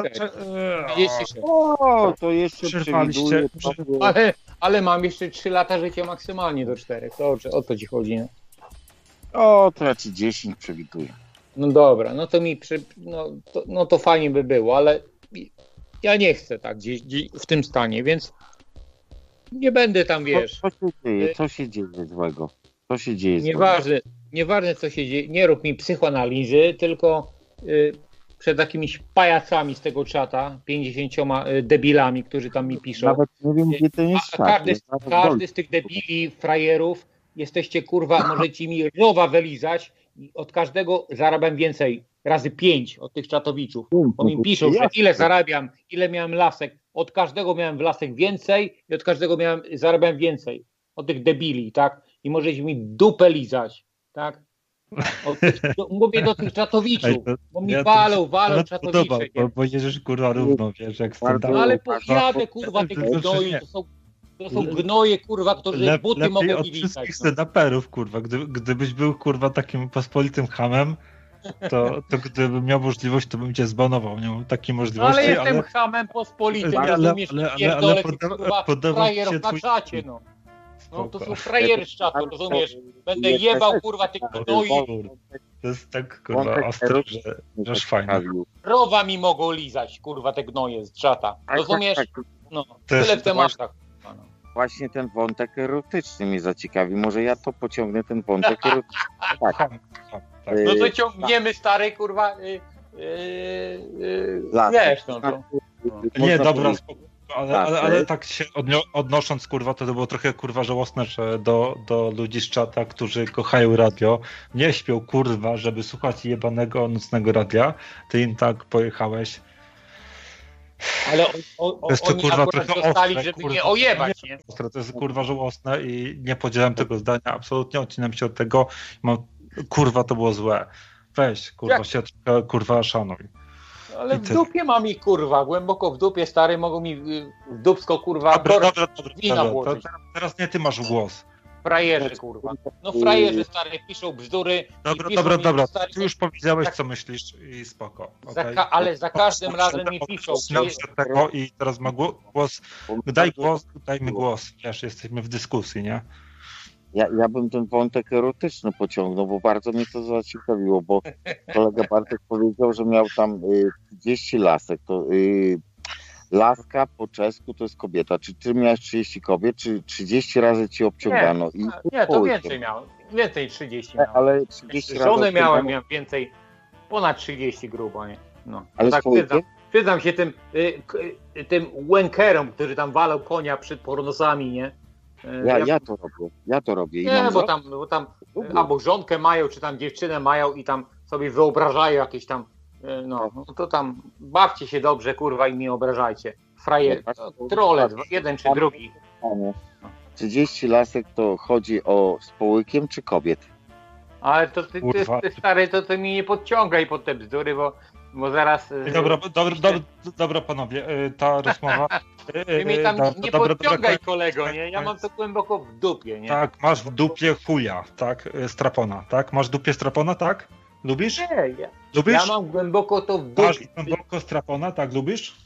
to jeszcze przewiduję. Ale mam jeszcze 3 lata życia maksymalnie do 4. To o co ci chodzi, nie? To ja ci 10 przewiduję. No dobra, no to to fajnie by było, ale ja nie chcę tak gdzieś w tym stanie, więc nie będę tam, wiesz. Co się dzieje złego? Co się dzieje Nieważne co się dzieje, nie rób mi psychoanalizy, tylko przed jakimiś pajacami z tego czata, 50 debilami, którzy tam mi piszą. Nawet nie wiem, gdzie to jest każdy z tych debili, frajerów, jesteście, kurwa, możecie mi rowa wylizać i od każdego zarabiam więcej, razy 5 od tych czatowiczów. Bo mi piszą, że ile zarabiam, ile miałem lasek. Od każdego miałem w lasek więcej i od każdego zarabiam więcej. Od tych debili, tak? I możecie mi dupę lizać, tak? Mówię do tych czatowiczów, bo mi walą czatowicze. Bo jedziesz, kurwa, równo, wiesz, jak no ale pojadę, kurwa, tych gnoi, to są gnoje, kurwa, którzy buty mogą mi od wszystkich stand-uperów, kurwa. Gdybyś był, kurwa, takim pospolitym hamem, to gdybym miał możliwość, to bym cię zbanował. Nie mam takiej możliwości. Ale jestem hamem pospolitym, rozumiesz? Pierdolę tych, kurwa, frajerów na czacie, no. No to są frajery z czatu, rozumiesz? Będę jebał, kurwa, tych gnoi. To jest tak, kurwa, ostre, że aż fajnie. Rowa mi mogą lizać, kurwa, te gnoje z czata. Rozumiesz? No, tyle w tematach. Właśnie ten wątek erotyczny mnie zaciekawi. Może ja to pociągnę, ten wątek erotyczny. Tak. No to ciągniemy, stary, kurwa, wiesz, no to... Nie, dobra, spokój. Ale tak się odnosząc, kurwa, to było trochę, kurwa, żałosne, że do ludzi z czata, którzy kochają radio, nie śpią, kurwa, żeby słuchać jebanego nocnego radia. Ty im tak pojechałeś. Ale oni kurwa, akurat dostali, żeby kurwa, nie ojebać, nie? To jest, kurwa, żałosne i nie podzielam tego zdania. Absolutnie odcinam się od tego. Kurwa, to było złe. Weź, kurwa, się trochę, kurwa, szanuj. Ale w dupie mam ich, kurwa, głęboko w dupie, stary, mogą mi w dupsko, kurwa, wina włożyć. Teraz nie ty masz głos. Frajerzy, kurwa. No frajerzy, stary, piszą bzdury. Dobra, stary, ty już powiedziałeś, co myślisz i spoko. Okay? Ale za każdym razem mi piszą. Tego i teraz ma głos. Dajmy głos. Wiesz, jesteśmy w dyskusji, nie? Ja bym ten wątek erotyczny pociągnął, bo bardzo mnie to zaciekawiło, bo kolega Bartek powiedział, że miał tam 30 lasek. To laska po czesku to jest kobieta. Czy ty miałeś 30 kobiet, czy 30 razy ci obciągano? Nie, to więcej miałem. Więcej 30 miałem. Ale 30 razy żonę miałem więcej, ponad 30 grubo, nie? No. Ale tak przyznam się tym łękerom, którzy tam walą konia przed pornosami, nie? Ja to robię. Nie, bo tam albo żonkę mają, czy tam dziewczynę mają i tam sobie wyobrażają jakieś tam, no to tam bawcie się dobrze, kurwa, i nie obrażajcie. Frajer, trole, jeden czy drugi. 30 lasek to chodzi o z połykiem czy kobiet? Ale to ty stary, to mi nie podciągaj pod te bzdury, bo zaraz... Dobra, panowie, ta rozmowa... Ty mi tam nie podciągaj, kolego, nie? Ja mam to głęboko w dupie, nie? Tak, masz w dupie chuja, tak? Strapona, tak? Masz w dupie strapona, tak? Lubisz? Nie, lubisz? Ja mam głęboko to w dupie. Masz głęboko strapona, tak? Lubisz?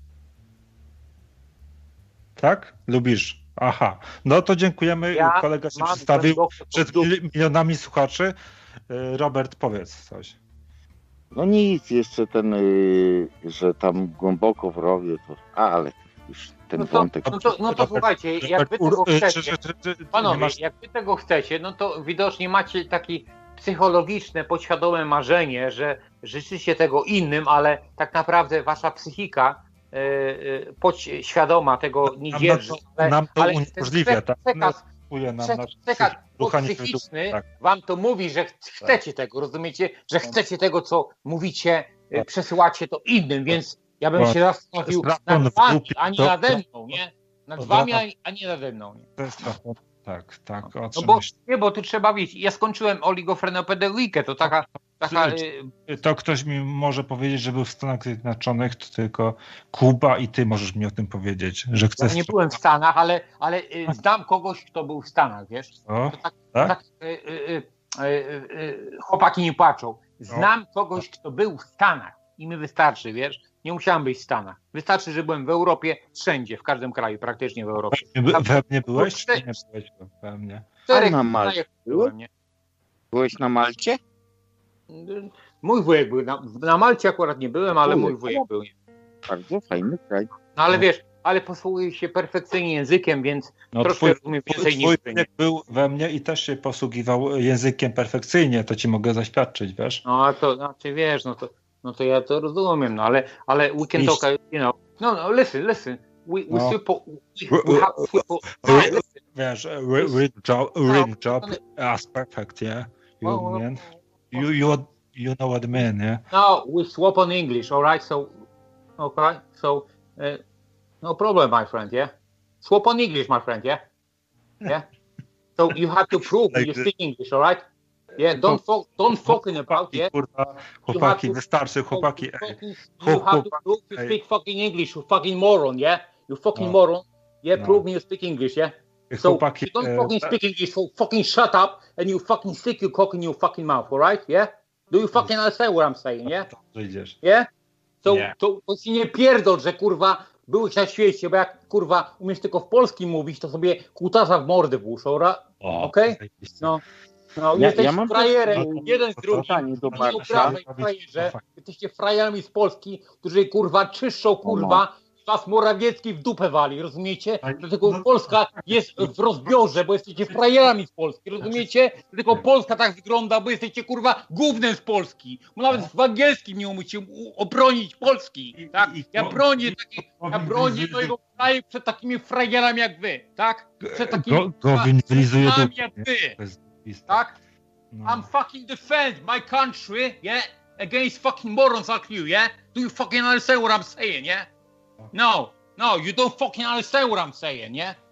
Tak? Lubisz. Aha. No to dziękujemy. Kolega się przedstawił przed milionami słuchaczy. Robert, powiedz coś. No nic, jeszcze ten, że tam głęboko w rowie, to ale już ten wątek. No to słuchajcie, jak wy tego chcecie, panowie, jak wy tego chcecie, no to widocznie macie taki psychologiczne, podświadome marzenie, że życzycie tego innym, ale tak naprawdę wasza psychika podświadoma tego nie dzierży. Nam to uniemożliwia, tak? Przekaz psychiczny wam to mówi, że chcecie tego, rozumiecie? Że chcecie tego, co mówicie, przesyłacie to innym, więc ja bym się zastanowił nad wami, a nie nade mną, nie? Nad wami, a nie nade mną. Nie? Tak. No bo tu trzeba wiedzieć, ja skończyłem oligofrenopedagogikę, to taka... To ktoś mi może powiedzieć, że był w Stanach Zjednoczonych, to tylko Kuba i ty możesz mi o tym powiedzieć, że chcesz... Ja nie byłem w Stanach, ale znam kogoś, kto był w Stanach, wiesz? Chłopaki nie płaczą. Znam kogoś, kto był w Stanach i mi wystarczy, wiesz? Nie musiałem być w Stanach. Wystarczy, że byłem w Europie, wszędzie, w każdym kraju, praktycznie w Europie. We mnie byłeś, czy nie byłeś we mnie? Na Malcie byłem, nie? Byłeś na Malcie? Mój wujek był. Na Malcie akurat nie byłem, ale mój wujek był. Bardzo fajny kraj. No ale wiesz, ale posługuje się perfekcyjnie językiem, więc troszkę rozumiem więcej niż ty. Twój był we mnie i też się posługiwał językiem perfekcyjnie, to ci mogę zaświadczyć, wiesz? No a to znaczy, wiesz, no to ja to rozumiem, no ale we can talk, you know. No, listen. We have people. Wiesz, ring job as perfect, yeah? You know what I mean, yeah? No, we swap on English, all right? So, no problem, my friend, yeah? Swap on English, my friend, yeah? Yeah? So you have to prove you speak English, all right? Yeah, don't fucking about, yeah? Kurwa, chłopaki, wystarczy, chłopaki. You have to prove you speak fucking English, you fucking moron, yeah? You fucking moron. Yeah, prove me you speak English, yeah? So you don't fucking speak English, so fucking shut up and you fucking stick your cock in your fucking mouth, all right? Yeah? Do you fucking understand what I'm saying, yeah? Yeah? To się nie pierdol, że kurwa byłeś na świecie, bo jak kurwa umiesz tylko w polskim mówić, to sobie kutasa w mordę włóżą, okej? No, jesteś frajerem, jeden z drugim, nie uprawiaj frajerze, jesteście frajerami z Polski, którzy kurwa czyszczą kurwa, was Morawiecki w dupę wali, rozumiecie? Dlatego Polska jest w rozbiorze, bo jesteście frajerami z Polski, rozumiecie? Dlatego Polska tak wygląda, bo jesteście kurwa gównem z Polski, bo nawet w angielskim nie umiecie obronić Polski, tak? Ja bronię mojego kraju przed takimi frajerami jak wy, tak? Przed takimi frajerami jak wy, tak? I'm fucking defend my country, yeah? Against fucking morons like you, yeah? Do you fucking understand what I'm saying, yeah? No, you don't fucking understand what I'm saying, yeah?